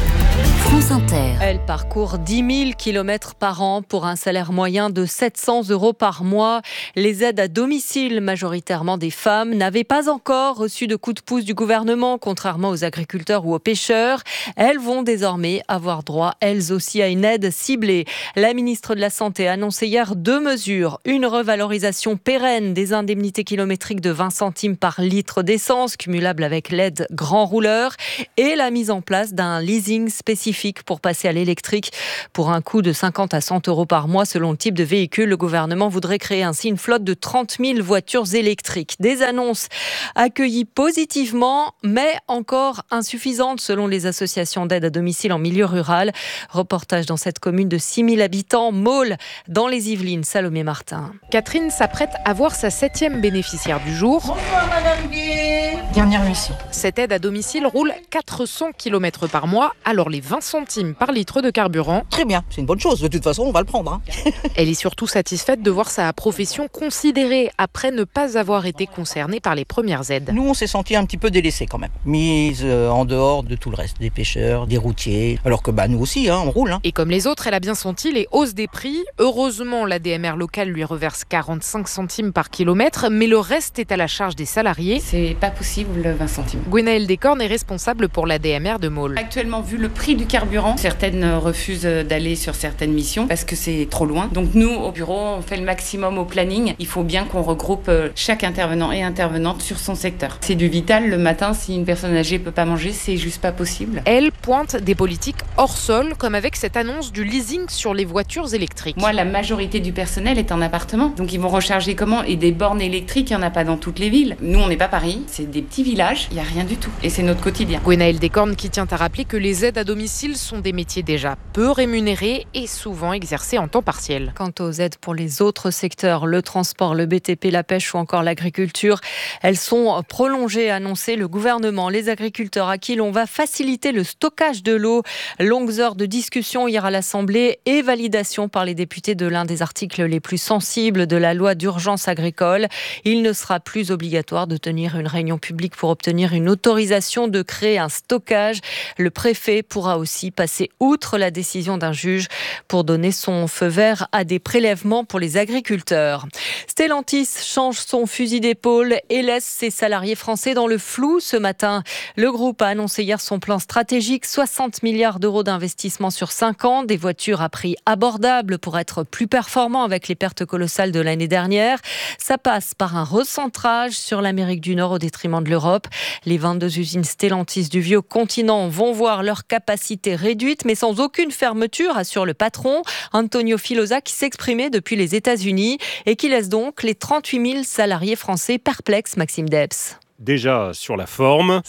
France Inter. Elle parcourt dix mille kilomètres par an pour un salaire moyen de sept cents euros par mois. Les aides à domicile, majoritairement des femmes, n'avaient pas encore reçu de coup de pouce du gouvernement, contrairement aux agriculteurs ou aux pêcheurs. Elles vont désormais avoir droit, elles aussi, à une aide ciblée. La ministre de la Santé a annoncé hier deux mesures. Une revalorisation pérenne des indemnités kilométriques de vingt centimes par litre d'essence, cumulable avec l'aide grand rouleur, et la mise en place d'un leasing spécifique pour passer à l'électrique pour un coût de cinquante à cent euros par mois selon le type de véhicule. Le gouvernement voudrait créer ainsi une flotte de trente mille voitures électriques. Des annonces accueillies positivement, mais encore insuffisantes selon les associations d'aide à domicile en milieu rural. Reportage dans cette commune de six mille habitants, Maule, dans les Yvelines. Salomé Martin. Catherine s'apprête à voir sa septième bénéficiaire du jour. Bonjour Madame Gué. Dernière mission. Cette aide à domicile roule quatre cents kilomètres par mois, alors les vingt centimes par litre de carburant. Très bien, c'est une bonne chose, de toute façon on va le prendre. Hein. Elle est surtout satisfaite de voir sa profession considérée après ne pas avoir été concernée par les premières aides. Nous on s'est senti un petit peu délaissés quand même, mise en dehors de tout le reste, des pêcheurs, des routiers, alors que bah, nous aussi hein, on roule. Hein. Et comme les autres, elle a bien senti les hausses des prix. Heureusement, la D M R locale lui reverse quarante-cinq centimes par kilomètre, mais le reste est à la charge des salariés. C'est pas possible, vingt centimes. Gwenaëlle Descornes est responsable pour la D M R de Maule. Actuellement, vu le prix du carburant, certaines refusent d'aller sur certaines missions parce que c'est trop loin. Donc nous, au bureau, on fait le maximum au planning. Il faut bien qu'on regroupe chaque intervenant et intervenante sur son secteur. C'est du vital. Le matin, si une personne âgée peut pas manger, c'est juste pas possible. Elle pointe des politiques hors sol, comme avec cette annonce du leasing sur les voitures électriques. Moi, la majorité du personnel est en appartement. Donc ils vont recharger comment? Et des bornes électriques, il n'y en a pas dans toutes les villes. Nous, on n'est pas Paris. C'est des petits villages. Il n'y a rien du tout. Et c'est notre quotidien. Gwenaëlle Descornes qui tient à rappeler que les aides à domicile sont des métiers déjà peu rémunérés et souvent exercés en temps partiel. Quant aux aides pour les autres secteurs, le transport, le B T P, la pêche ou encore l'agriculture, elles sont prolongées, a annoncé le gouvernement. Les agriculteurs à qui l'on va faciliter le stockage de l'eau. Longues heures de discussion hier à l'Assemblée et validation par les députés de l'un des articles les plus sensibles de la loi d'urgence agricole. Il ne sera plus obligatoire de tenir une réunion publique pour obtenir une autorisation de créer un stockage. Le préfet pourra aussi passer outre la décision d'un juge pour donner son feu vert à des prélèvements pour les agriculteurs. Stellantis change son fusil d'épaule et laisse ses salariés français dans le flou ce matin. Le groupe a annoncé hier son plan stratégique, soixante milliards d'euros d'investissement sur cinq ans, des voitures à prix abordable pour être plus performants avec les pertes colossales de l'année dernière. Ça passe par un recentrage sur l'Amérique du Nord au détriment de l'Europe. Les vingt-deux usines Stellantis du vieux continent vont voir leur capacité réduite, mais sans aucune fermeture, assure le patron, Antonio Filosa, qui s'exprimait depuis les États-Unis et qui laisse donc les trente-huit mille salariés français perplexes, Maxime Debs. Déjà sur la forme,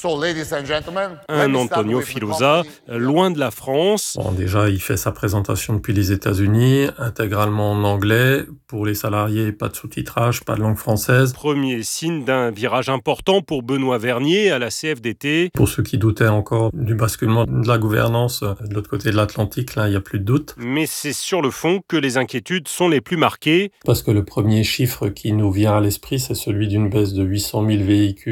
un Antonio Filosa, loin de la France. Bon, déjà, il fait sa présentation depuis les États-Unis, intégralement en anglais. Pour les salariés, pas de sous-titrage, pas de langue française. Premier signe d'un virage important pour Benoît Vernier à la C F D T. Pour ceux qui doutaient encore du basculement de la gouvernance de l'autre côté de l'Atlantique, là, il n'y a plus de doute. Mais c'est sur le fond que les inquiétudes sont les plus marquées. Parce que le premier chiffre qui nous vient à l'esprit, c'est celui d'une baisse de huit cent mille véhicules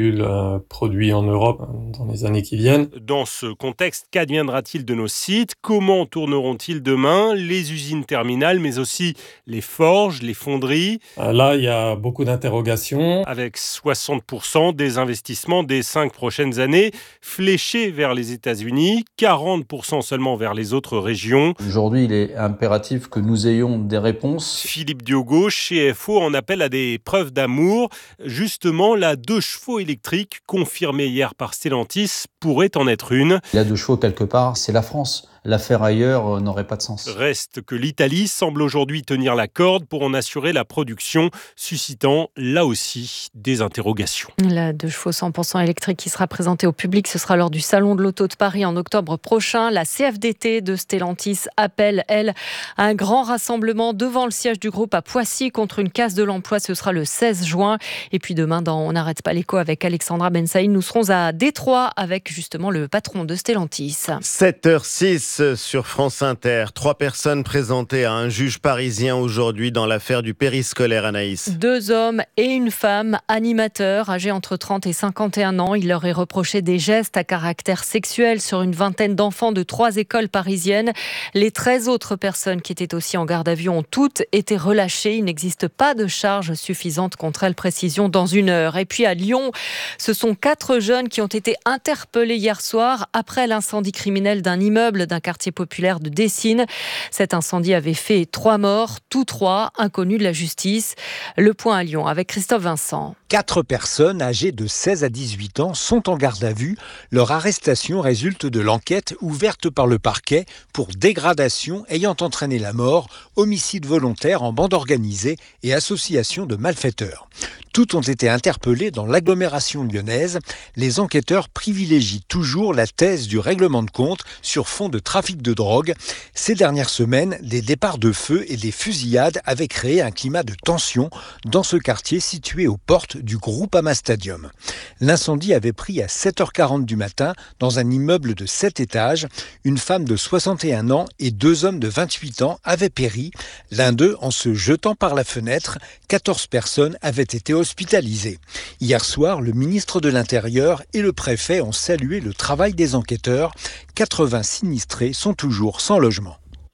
véhicules euh, produits en Europe dans les années qui viennent. Dans ce contexte, qu'adviendra-t-il de nos sites ? Comment tourneront-ils demain les usines terminales, mais aussi les forges, les fonderies ? Euh, là, il y a beaucoup d'interrogations. Avec soixante pour cent des investissements des cinq prochaines années fléchés vers les États-Unis, quarante pour cent seulement vers les autres régions. Aujourd'hui, il est impératif que nous ayons des réponses. Philippe Diogo, chez F O, en appelle à des preuves d'amour. Justement, la deux chevaux électrique, confirmée hier par Stellantis, pourrait en être une. La deux chevaux, quelque part, c'est la France. La faire ailleurs euh, n'aurait pas de sens. Reste que l'Italie semble aujourd'hui tenir la corde pour en assurer la production, suscitant là aussi des interrogations. La deux chevaux cent pour cent électrique qui sera présentée au public, ce sera lors du Salon de l'Auto de Paris en octobre prochain. La C F D T de Stellantis appelle, elle, à un grand rassemblement devant le siège du groupe à Poissy contre une casse de l'emploi. Ce sera le seize juin. Et puis demain, dans On n'arrête pas l'écho avec Alexandra Ben Saïd, nous serons à Détroit avec justement le patron de Stellantis. sept heures six sur France Inter. Trois personnes présentées à un juge parisien aujourd'hui dans l'affaire du périscolaire, Anaïs. Deux hommes et une femme, animateurs, âgés entre trente et cinquante et un ans. Il leur est reproché des gestes à caractère sexuel sur une vingtaine d'enfants de trois écoles parisiennes. Les treize autres personnes qui étaient aussi en garde à vue ont toutes été relâchées. Il n'existe pas de charge suffisante contre elles, précision dans une heure. Et puis à Lyon, ce sont quatre jeunes qui ont été interpellés hier soir après l'incendie criminel d'un immeuble d'un quartier populaire de Dessines. Cet incendie avait fait trois morts, tous trois inconnus de la justice. Le point à Lyon avec Christophe Vincent. Quatre personnes âgées de seize à dix-huit ans sont en garde à vue. Leur arrestation résulte de l'enquête ouverte par le parquet pour dégradation ayant entraîné la mort, homicide volontaire en bande organisée et association de malfaiteurs. Toutes ont été interpellées dans l'agglomération lyonnaise. Les enquêteurs privilégient toujours la thèse du règlement de compte sur fond de trafic de drogue. Ces dernières semaines, des départs de feu et des fusillades avaient créé un climat de tension dans ce quartier situé aux portes du Groupama Stadium. L'incendie avait pris à sept heures quarante du matin dans un immeuble de sept étages. Une femme de soixante et un ans et deux hommes de vingt-huit ans avaient péri. L'un d'eux en se jetant par la fenêtre. quatorze personnes avaient été hospitalisées. Hier soir, le ministre de l'Intérieur et le préfet ont salué le travail des enquêteurs. quatre-vingts sinistrés sont toujours sans logement.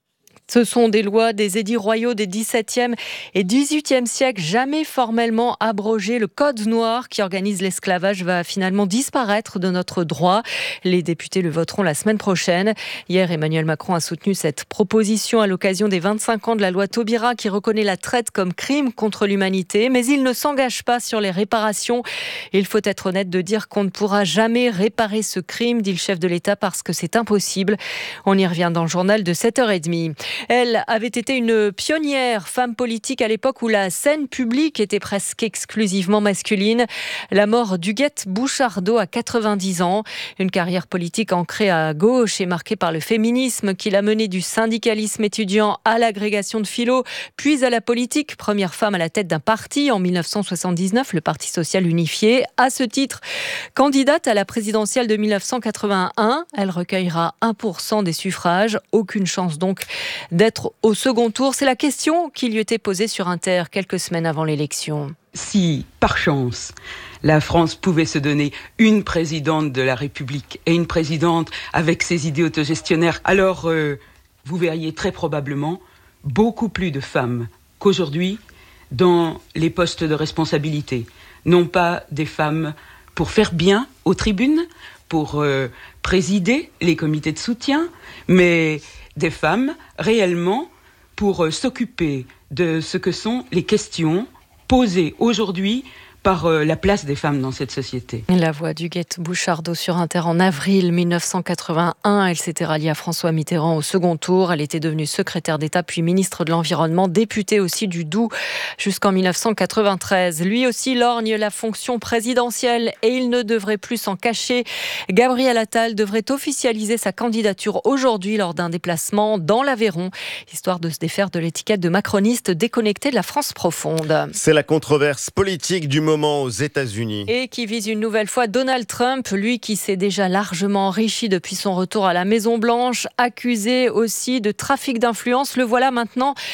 Ce sont des lois des édits royaux des dix-septième et dix-huitième siècles, jamais formellement abrogées. Le Code noir qui organise l'esclavage va finalement disparaître de notre droit. Les députés le voteront la semaine prochaine. Hier, Emmanuel Macron a soutenu cette proposition à l'occasion des vingt-cinq ans de la loi Taubira qui reconnaît la traite comme crime contre l'humanité. Mais il ne s'engage pas sur les réparations. Il faut être honnête de dire qu'on ne pourra jamais réparer ce crime, dit le chef de l'État, parce que c'est impossible. On y revient dans le journal de sept heures trente. Elle avait été une pionnière, femme politique à l'époque où la scène publique était presque exclusivement masculine. La mort d'Huguette Bouchardot à quatre-vingt-dix ans. Une carrière politique ancrée à gauche et marquée par le féminisme qui l'a menée du syndicalisme étudiant à l'agrégation de philo, puis à la politique. Première femme à la tête d'un parti en mille neuf cent soixante-dix-neuf, le Parti social unifié. À ce titre, candidate à la présidentielle de mille neuf cent quatre-vingt-un, elle recueillera un pour cent des suffrages. Aucune chance donc d'être au second tour. C'est la question qui lui était posée sur Inter quelques semaines avant l'élection. Si, par chance, la France pouvait se donner une présidente de la République et une présidente avec ses idées autogestionnaires, alors euh, vous verriez très probablement beaucoup plus de femmes qu'aujourd'hui dans les postes de responsabilité. Non pas des femmes pour faire bien aux tribunes, pour euh, présider les comités de soutien, mais des femmes réellement pour s'occuper de ce que sont les questions posées aujourd'hui par la place des femmes dans cette société. La voix d'Huguette Bouchardot sur Inter en avril mille neuf cent quatre-vingt-un. Elle s'était ralliée à François Mitterrand au second tour. Elle était devenue secrétaire d'État puis ministre de l'Environnement, députée aussi du Doubs jusqu'en mille neuf cent quatre-vingt-treize. Lui aussi lorgne la fonction présidentielle et il ne devrait plus s'en cacher. Gabriel Attal devrait officialiser sa candidature aujourd'hui lors d'un déplacement dans l'Aveyron, histoire de se défaire de l'étiquette de macroniste déconnecté de la France profonde. C'est la controverse politique du moment aux États-Unis. Et qui vise une nouvelle fois Donald Trump, lui qui s'est déjà largement enrichi depuis son retour à la Maison-Blanche, accusé aussi de trafic d'influence. Le voilà maintenant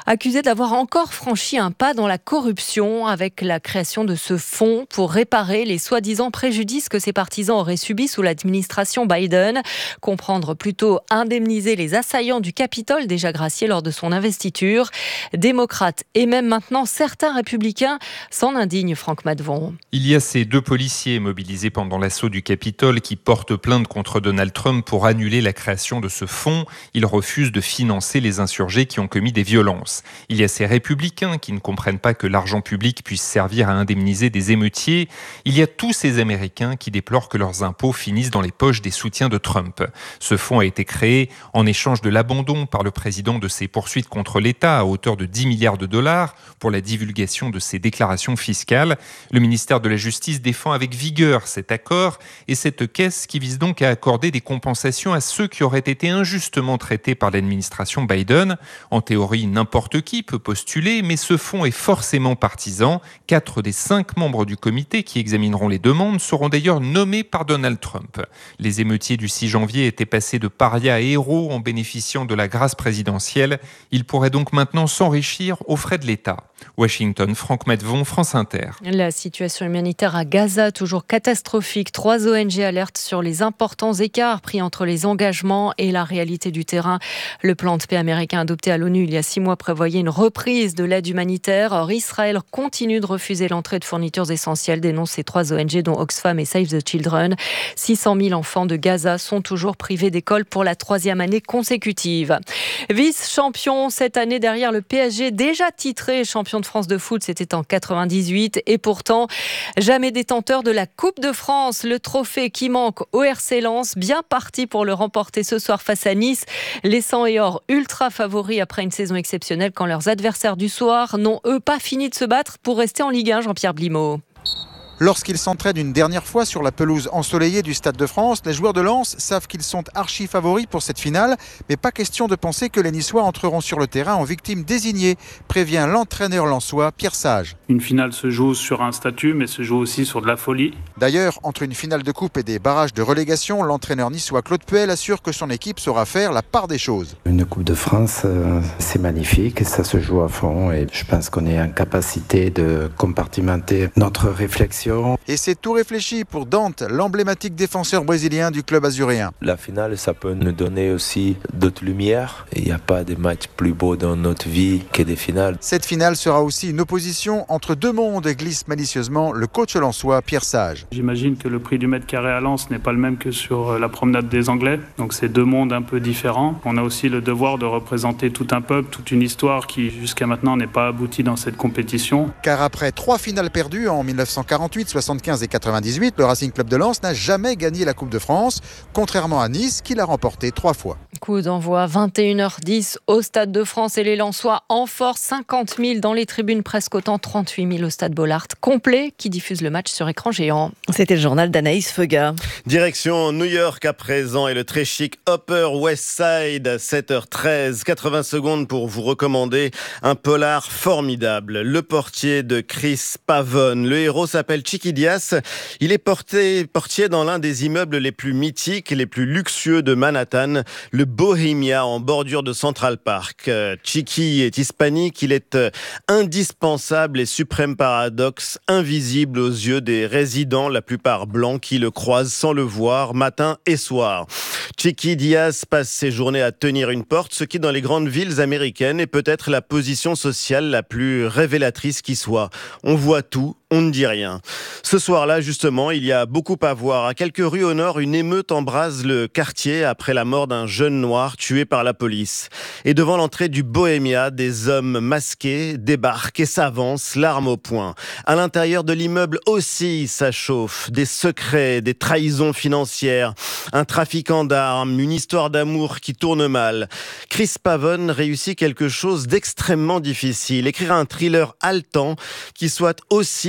accusé d'avoir encore franchi un pas dans la corruption avec la création de ce fonds pour réparer les soi-disant préjudices que ses partisans auraient subis sous l'administration Biden. Comprendre plutôt indemniser les assaillants du Capitole déjà graciés lors de son investiture. Démocrates et même maintenant certains républicains s'en indignent, Franck Madvon. Il y a ces deux policiers mobilisés pendant l'assaut du Capitole qui portent plainte contre Donald Trump pour annuler la création de ce fonds. Ils refusent de financer les insurgés qui ont commis des violences. Il y a ces républicains qui ne comprennent pas que l'argent public puisse servir à indemniser des émeutiers. Il y a tous ces Américains qui déplorent que leurs impôts finissent dans les poches des soutiens de Trump. Ce fonds a été créé en échange de l'abandon par le président de ses poursuites contre l'État à hauteur de dix milliards de dollars pour la divulgation de ses déclarations fiscales. Le ministère de la Justice défend avec vigueur cet accord et cette caisse qui vise donc à accorder des compensations à ceux qui auraient été injustement traités par l'administration Biden. En théorie, n'importe qui peut postuler, mais ce fonds est forcément partisan. Quatre des cinq membres du comité qui examineront les demandes seront d'ailleurs nommés par Donald Trump. Les émeutiers du six janvier étaient passés de parias à héros en bénéficiant de la grâce présidentielle. Ils pourraient donc maintenant s'enrichir aux frais de l'État. Washington, Franck Madvon, France Inter. La situation humanitaire à Gaza, toujours catastrophique. Trois O N G alertent sur les importants écarts pris entre les engagements et la réalité du terrain. Le plan de paix américain adopté à l'ONU il y a six mois prévoyait une reprise de l'aide humanitaire. Or, Israël continue de refuser l'entrée de fournitures essentielles, dénoncent ces trois O N G dont Oxfam et Save the Children. six cent mille enfants de Gaza sont toujours privés d'école pour la troisième année consécutive. Vice-champion cette année derrière le P S G, déjà titré champion de France de foot, c'était en quatre-vingt-dix-huit et pourtant jamais détenteur de la Coupe de France. Le trophée qui manque au R C Lens, bien parti pour le remporter ce soir face à Nice. Les Sang et Or ultra favoris après une saison exceptionnelle quand leurs adversaires du soir n'ont eux pas fini de se battre pour rester en Ligue un, Jean-Pierre Blimaud. Lorsqu'ils s'entraînent une dernière fois sur la pelouse ensoleillée du Stade de France, les joueurs de Lens savent qu'ils sont archi favoris pour cette finale, mais pas question de penser que les Niçois entreront sur le terrain en victime désignée, prévient l'entraîneur lensois Pierre Sage. Une finale se joue sur un statut, mais se joue aussi sur de la folie. D'ailleurs, entre une finale de coupe et des barrages de relégation, l'entraîneur niçois Claude Puel assure que son équipe saura faire la part des choses. Une Coupe de France, euh, c'est magnifique, ça se joue à fond et je pense qu'on est en capacité de compartimenter notre réflexion. Et c'est tout réfléchi pour Dante, l'emblématique défenseur brésilien du club azuréen. La finale, ça peut nous donner aussi d'autres lumières. Il n'y a pas de match plus beau dans notre vie que des finales. Cette finale sera aussi une opposition entre deux mondes, glisse malicieusement le coach lensois Pierre Sage. J'imagine que le prix du mètre carré à Lens n'est pas le même que sur la promenade des Anglais. Donc c'est deux mondes un peu différents. On a aussi le devoir de représenter tout un peuple, toute une histoire qui jusqu'à maintenant n'est pas aboutie dans cette compétition. Car après trois finales perdues en dix-neuf cent quarante-huit, soixante-quinze et quatre-vingt-dix-huit, le Racing Club de Lens n'a jamais gagné la Coupe de France, contrairement à Nice qui l'a remportée trois fois. Coup d'envoi vingt et une heures dix au Stade de France et les Lensois en force, cinquante mille dans les tribunes, presque autant, trente-huit mille au Stade Bollaert complet qui diffuse le match sur écran géant. C'était le journal d'Anaïs Feuga. Direction New York à présent et le très chic Upper West Side, sept heures treize, quatre-vingts secondes pour vous recommander un polar formidable. Le portier de Chris Pavone. Le héros s'appelle Chiqui Diaz. Il est porté, portier dans l'un des immeubles les plus mythiques et les plus luxueux de Manhattan, le Bohemia en bordure de Central Park. Chiqui est hispanique, il est indispensable et suprême paradoxe, invisible aux yeux des résidents, la plupart blancs, qui le croisent sans le voir, matin et soir. Chiqui Diaz passe ses journées à tenir une porte, ce qui dans les grandes villes américaines est peut-être la position sociale la plus révélatrice qui soit. On voit tout, on ne dit rien. Ce soir-là, justement, il y a beaucoup à voir. À quelques rues au nord, une émeute embrase le quartier après la mort d'un jeune noir tué par la police. Et devant l'entrée du Bohemia, des hommes masqués débarquent et s'avancent, l'arme au poing. À l'intérieur de l'immeuble aussi, ça chauffe. Des secrets, des trahisons financières, un trafiquant d'armes, une histoire d'amour qui tourne mal. Chris Pavone réussit quelque chose d'extrêmement difficile. Écrire un thriller haletant qui soit aussi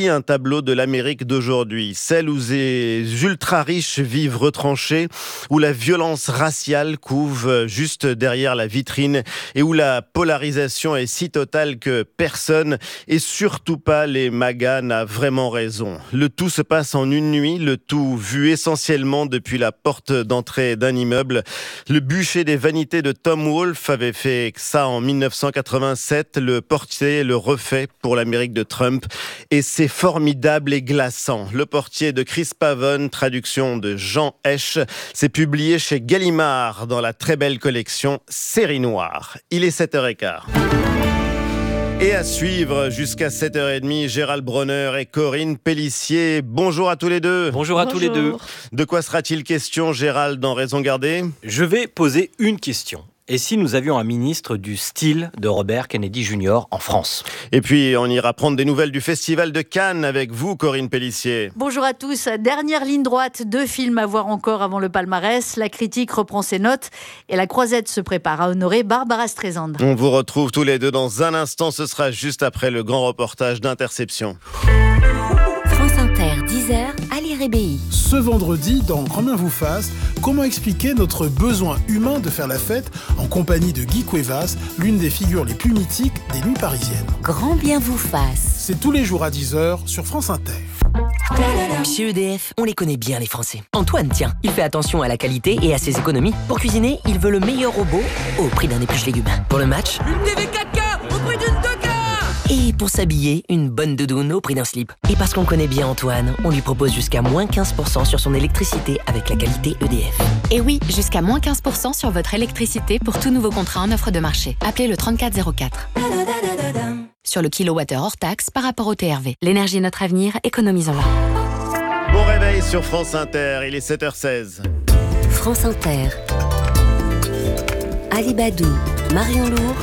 voici un tableau de l'Amérique d'aujourd'hui, celle où les ultra-riches vivent retranchés, où la violence raciale couve juste derrière la vitrine et où la polarisation est si totale que personne, et surtout pas les MAGA, n'a vraiment raison. Le tout se passe en une nuit, le tout vu essentiellement depuis la porte d'entrée d'un immeuble. Le bûcher des vanités de Tom Wolfe avait fait ça en mille neuf cent quatre-vingt-sept. Le portier le refait pour l'Amérique de Trump. Et c'est formidable et glaçant. Le portier de Chris Pavone, traduction de Jean Hesch, c'est publié chez Gallimard dans la très belle collection Série Noire. Il est sept heures quinze. Et à suivre jusqu'à sept heures trente, Gérald Bronner et Corinne Pélissier. Bonjour à tous les deux. Bonjour à Bonjour. tous les deux. De quoi sera-t-il question, Gérald, dans Raison gardée ? Je vais poser une question. Et si nous avions un ministre du style de Robert Kennedy junior en France ? Et puis, on ira prendre des nouvelles du Festival de Cannes avec vous, Corinne Pélissier. Bonjour à tous. Dernière ligne droite, deux films à voir encore avant le palmarès. La critique reprend ses notes et la croisette se prépare à honorer Barbara Streisand. On vous retrouve tous les deux dans un instant. Ce sera juste après le grand reportage d'Interception. France Inter, dix heures, Ali Rébéi. Ce vendredi, dans Grand bien vous fasse, comment expliquer notre besoin humain de faire la fête en compagnie de Guy Cuevas, l'une des figures les plus mythiques des nuits parisiennes. Grand bien vous fasse. C'est tous les jours à dix heures sur France Inter. Chez E D F, on les connaît bien les Français. Antoine, tiens, il fait attention à la qualité et à ses économies. Pour cuisiner, il veut le meilleur robot au prix d'un épluche légumes. Pour le match, une T V quatre K au prix d'une deux K. Et pour s'habiller, une bonne doudoune au prix d'un slip. Et parce qu'on connaît bien Antoine, on lui propose jusqu'à moins quinze pour cent sur son électricité avec la qualité E D F. Et oui, jusqu'à moins quinze pour cent sur votre électricité pour tout nouveau contrat en offre de marché. Appelez le trente-quatre zéro quatre. Sur le kilowattheure hors taxe par rapport au T R V. L'énergie est notre avenir, économisons-la. Bon réveil sur France Inter, il est sept heures seize. France Inter. Ali Badou, Marion Lourd.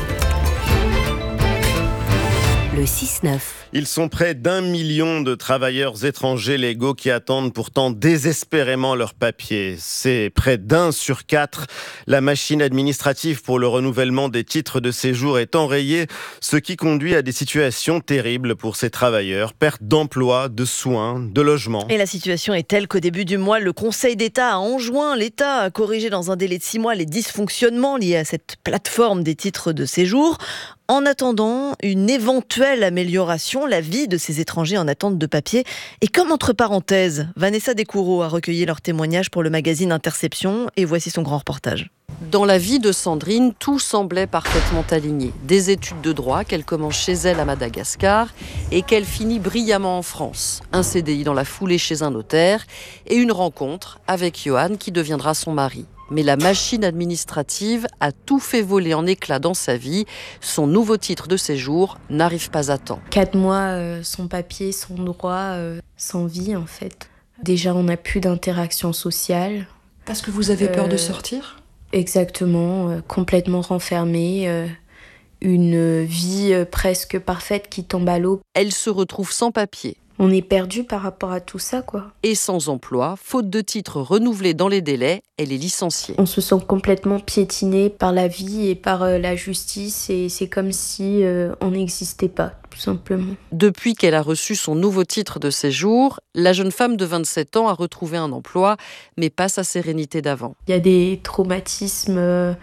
Le six neuf. Ils sont près d'un million de travailleurs étrangers légaux qui attendent pourtant désespérément leurs papiers. C'est près d'un sur quatre. La machine administrative pour le renouvellement des titres de séjour est enrayée, ce qui conduit à des situations terribles pour ces travailleurs. Perte d'emploi, de soins, de logement. Et la situation est telle qu'au début du mois, le Conseil d'État a enjoint l'État à corriger dans un délai de six mois les dysfonctionnements liés à cette plateforme des titres de séjour. En attendant une éventuelle amélioration, la vie de ces étrangers en attente de papier. Et comme entre parenthèses, Vanessa Descoureaux a recueilli leurs témoignages pour le magazine Interception et voici son grand reportage. Dans la vie de Sandrine, tout semblait parfaitement aligné. Des études de droit qu'elle commence chez elle à Madagascar et qu'elle finit brillamment en France. Un C D I dans la foulée chez un notaire et une rencontre avec Johan qui deviendra son mari. Mais la machine administrative a tout fait voler en éclats dans sa vie. Son nouveau titre de séjour n'arrive pas à temps. Quatre mois euh, sans papier, sans droit, euh, sans vie en fait. Déjà, on n'a plus d'interaction sociale. Parce que vous avez peur euh, de sortir ? Exactement, euh, complètement renfermée. Euh, une vie euh, presque parfaite qui tombe à l'eau. Elle se retrouve sans papier. On est perdu par rapport à tout ça, quoi. Et sans emploi, faute de titre renouvelé dans les délais, elle est licenciée. On se sent complètement piétiné par la vie et par euh, la justice et c'est comme si euh, on n'existait pas, tout simplement. Depuis qu'elle a reçu son nouveau titre de séjour, la jeune femme de vingt-sept ans a retrouvé un emploi, mais pas sa sérénité d'avant. Il y a des traumatismes euh,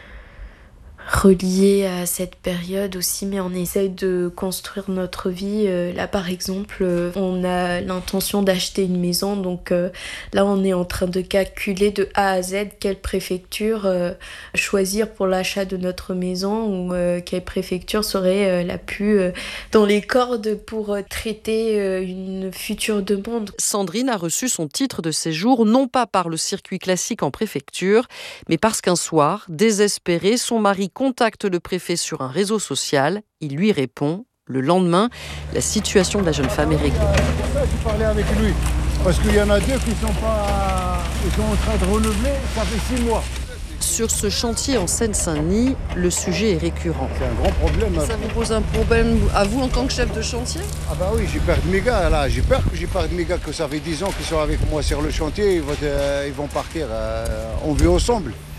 reliés à cette période aussi, mais on essaye de construire notre vie. Euh, là, par exemple, euh, on a l'intention d'acheter une maison, donc euh, là, on est en train de calculer de A à Z quelle préfecture euh, choisir pour l'achat de notre maison ou euh, quelle préfecture serait euh, la plus euh, dans les cordes pour euh, traiter euh, une future demande. Sandrine a reçu son titre de séjour non pas par le circuit classique en préfecture, mais parce qu'un soir, désespéré, son mari contacte le préfet sur un réseau social. Il lui répond. Le lendemain, la situation de la jeune femme est réglée. Je parlais avec lui parce qu'il y en a deux qui sont pas, ils sont en train de renouveler. Ça fait six mois. Sur ce chantier en Seine-Saint-Denis, le sujet est récurrent. C'est un grand problème. Ça vous pose un problème à vous en tant que chef de chantier ? Ah bah oui, j'ai peur de mes gars là. J'ai peur que j'ai peur de mes gars que ça fait dix ans qu'ils sont avec moi sur le chantier. Ils vont, euh, ils vont partir. Euh, on vit ensemble.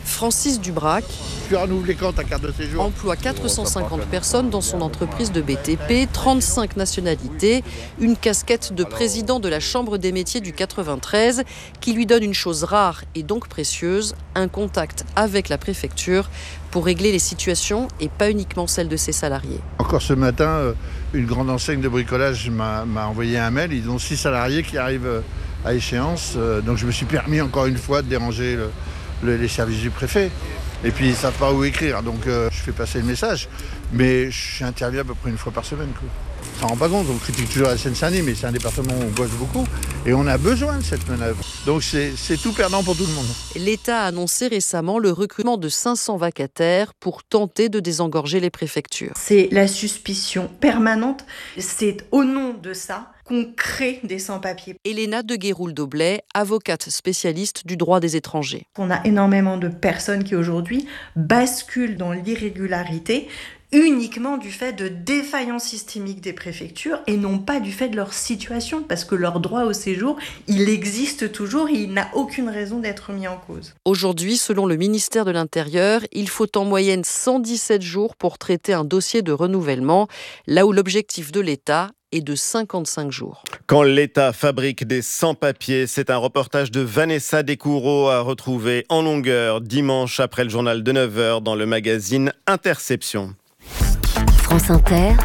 Francis Dubrac Tu as renouvelé quand ta carte de séjour? emploie quatre cent cinquante personnes dans son entreprise de B T P, trente-cinq nationalités, une casquette de président de la Chambre des métiers du quatre-vingt-treize qui lui donne une chose rare et donc précieuse, un contact avec la préfecture pour régler les situations et pas uniquement celles de ses salariés. Encore ce matin, une grande enseigne de bricolage m'a, m'a envoyé un mail. Ils ont six salariés qui arrivent à échéance. Donc je me suis permis encore une fois de déranger le, le, les services du préfet. Et puis ils ne savent pas où écrire, donc euh, je fais passer le message. Mais j'interviens à peu près une fois par semaine. Quoi. On s'en rend pas compte, on critique toujours la Seine-Saint-Denis, mais c'est un département où on bosse beaucoup. Et on a besoin de cette manœuvre. Donc c'est, c'est tout perdant pour tout le monde. L'État a annoncé récemment le recrutement de cinq cents vacataires pour tenter de désengorger les préfectures. C'est la suspicion permanente. C'est au nom de ça qu'on crée des sans-papiers. Elena de Guéroul-Doblet, avocate spécialiste du droit des étrangers. On a énormément de personnes qui aujourd'hui basculent dans l'irrégularité uniquement du fait de défaillances systémiques des préfectures et non pas du fait de leur situation, parce que leur droit au séjour, il existe toujours et il n'a aucune raison d'être mis en cause. Aujourd'hui, selon le ministère de l'Intérieur, il faut en moyenne cent dix-sept jours pour traiter un dossier de renouvellement, là où l'objectif de l'État est de cinquante-cinq jours. Quand l'État fabrique des sans-papiers, c'est un reportage de Vanessa Descoureaux à retrouver en longueur dimanche après le journal de neuf heures dans le magazine Interception. France Inter,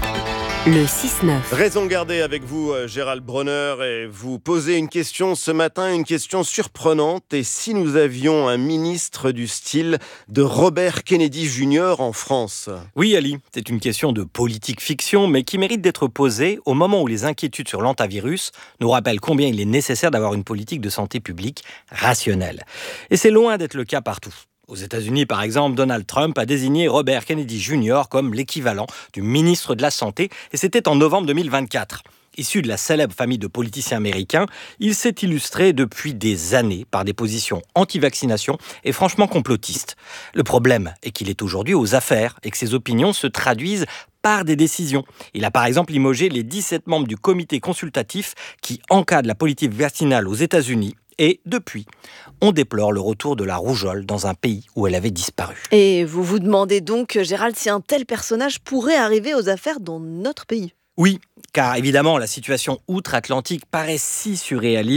le six neuf. Raison gardée avec vous, Gérald Bronner, et vous posez une question ce matin, une question surprenante. Et si nous avions un ministre du style de Robert Kennedy junior en France? Oui, Ali, c'est une question de politique fiction, mais qui mérite d'être posée au moment où les inquiétudes sur l'hantavirus nous rappellent combien il est nécessaire d'avoir une politique de santé publique rationnelle. Et c'est loin d'être le cas partout. Aux États-Unis, par exemple, Donald Trump a désigné Robert Kennedy junior comme l'équivalent du ministre de la Santé, et c'était en novembre deux mille vingt-quatre. Issu de la célèbre famille de politiciens américains, il s'est illustré depuis des années par des positions anti-vaccination et franchement complotistes. Le problème est qu'il est aujourd'hui aux affaires et que ses opinions se traduisent par des décisions. Il a par exemple limogé les dix-sept membres du comité consultatif qui encadre la politique vaccinale aux États-Unis. Et depuis, on déplore le retour de la rougeole dans un pays où elle avait disparu. Et vous vous demandez donc, Gérald, si un tel personnage pourrait arriver aux affaires dans notre pays? Oui, car évidemment, la situation outre-Atlantique paraît si surréaliste.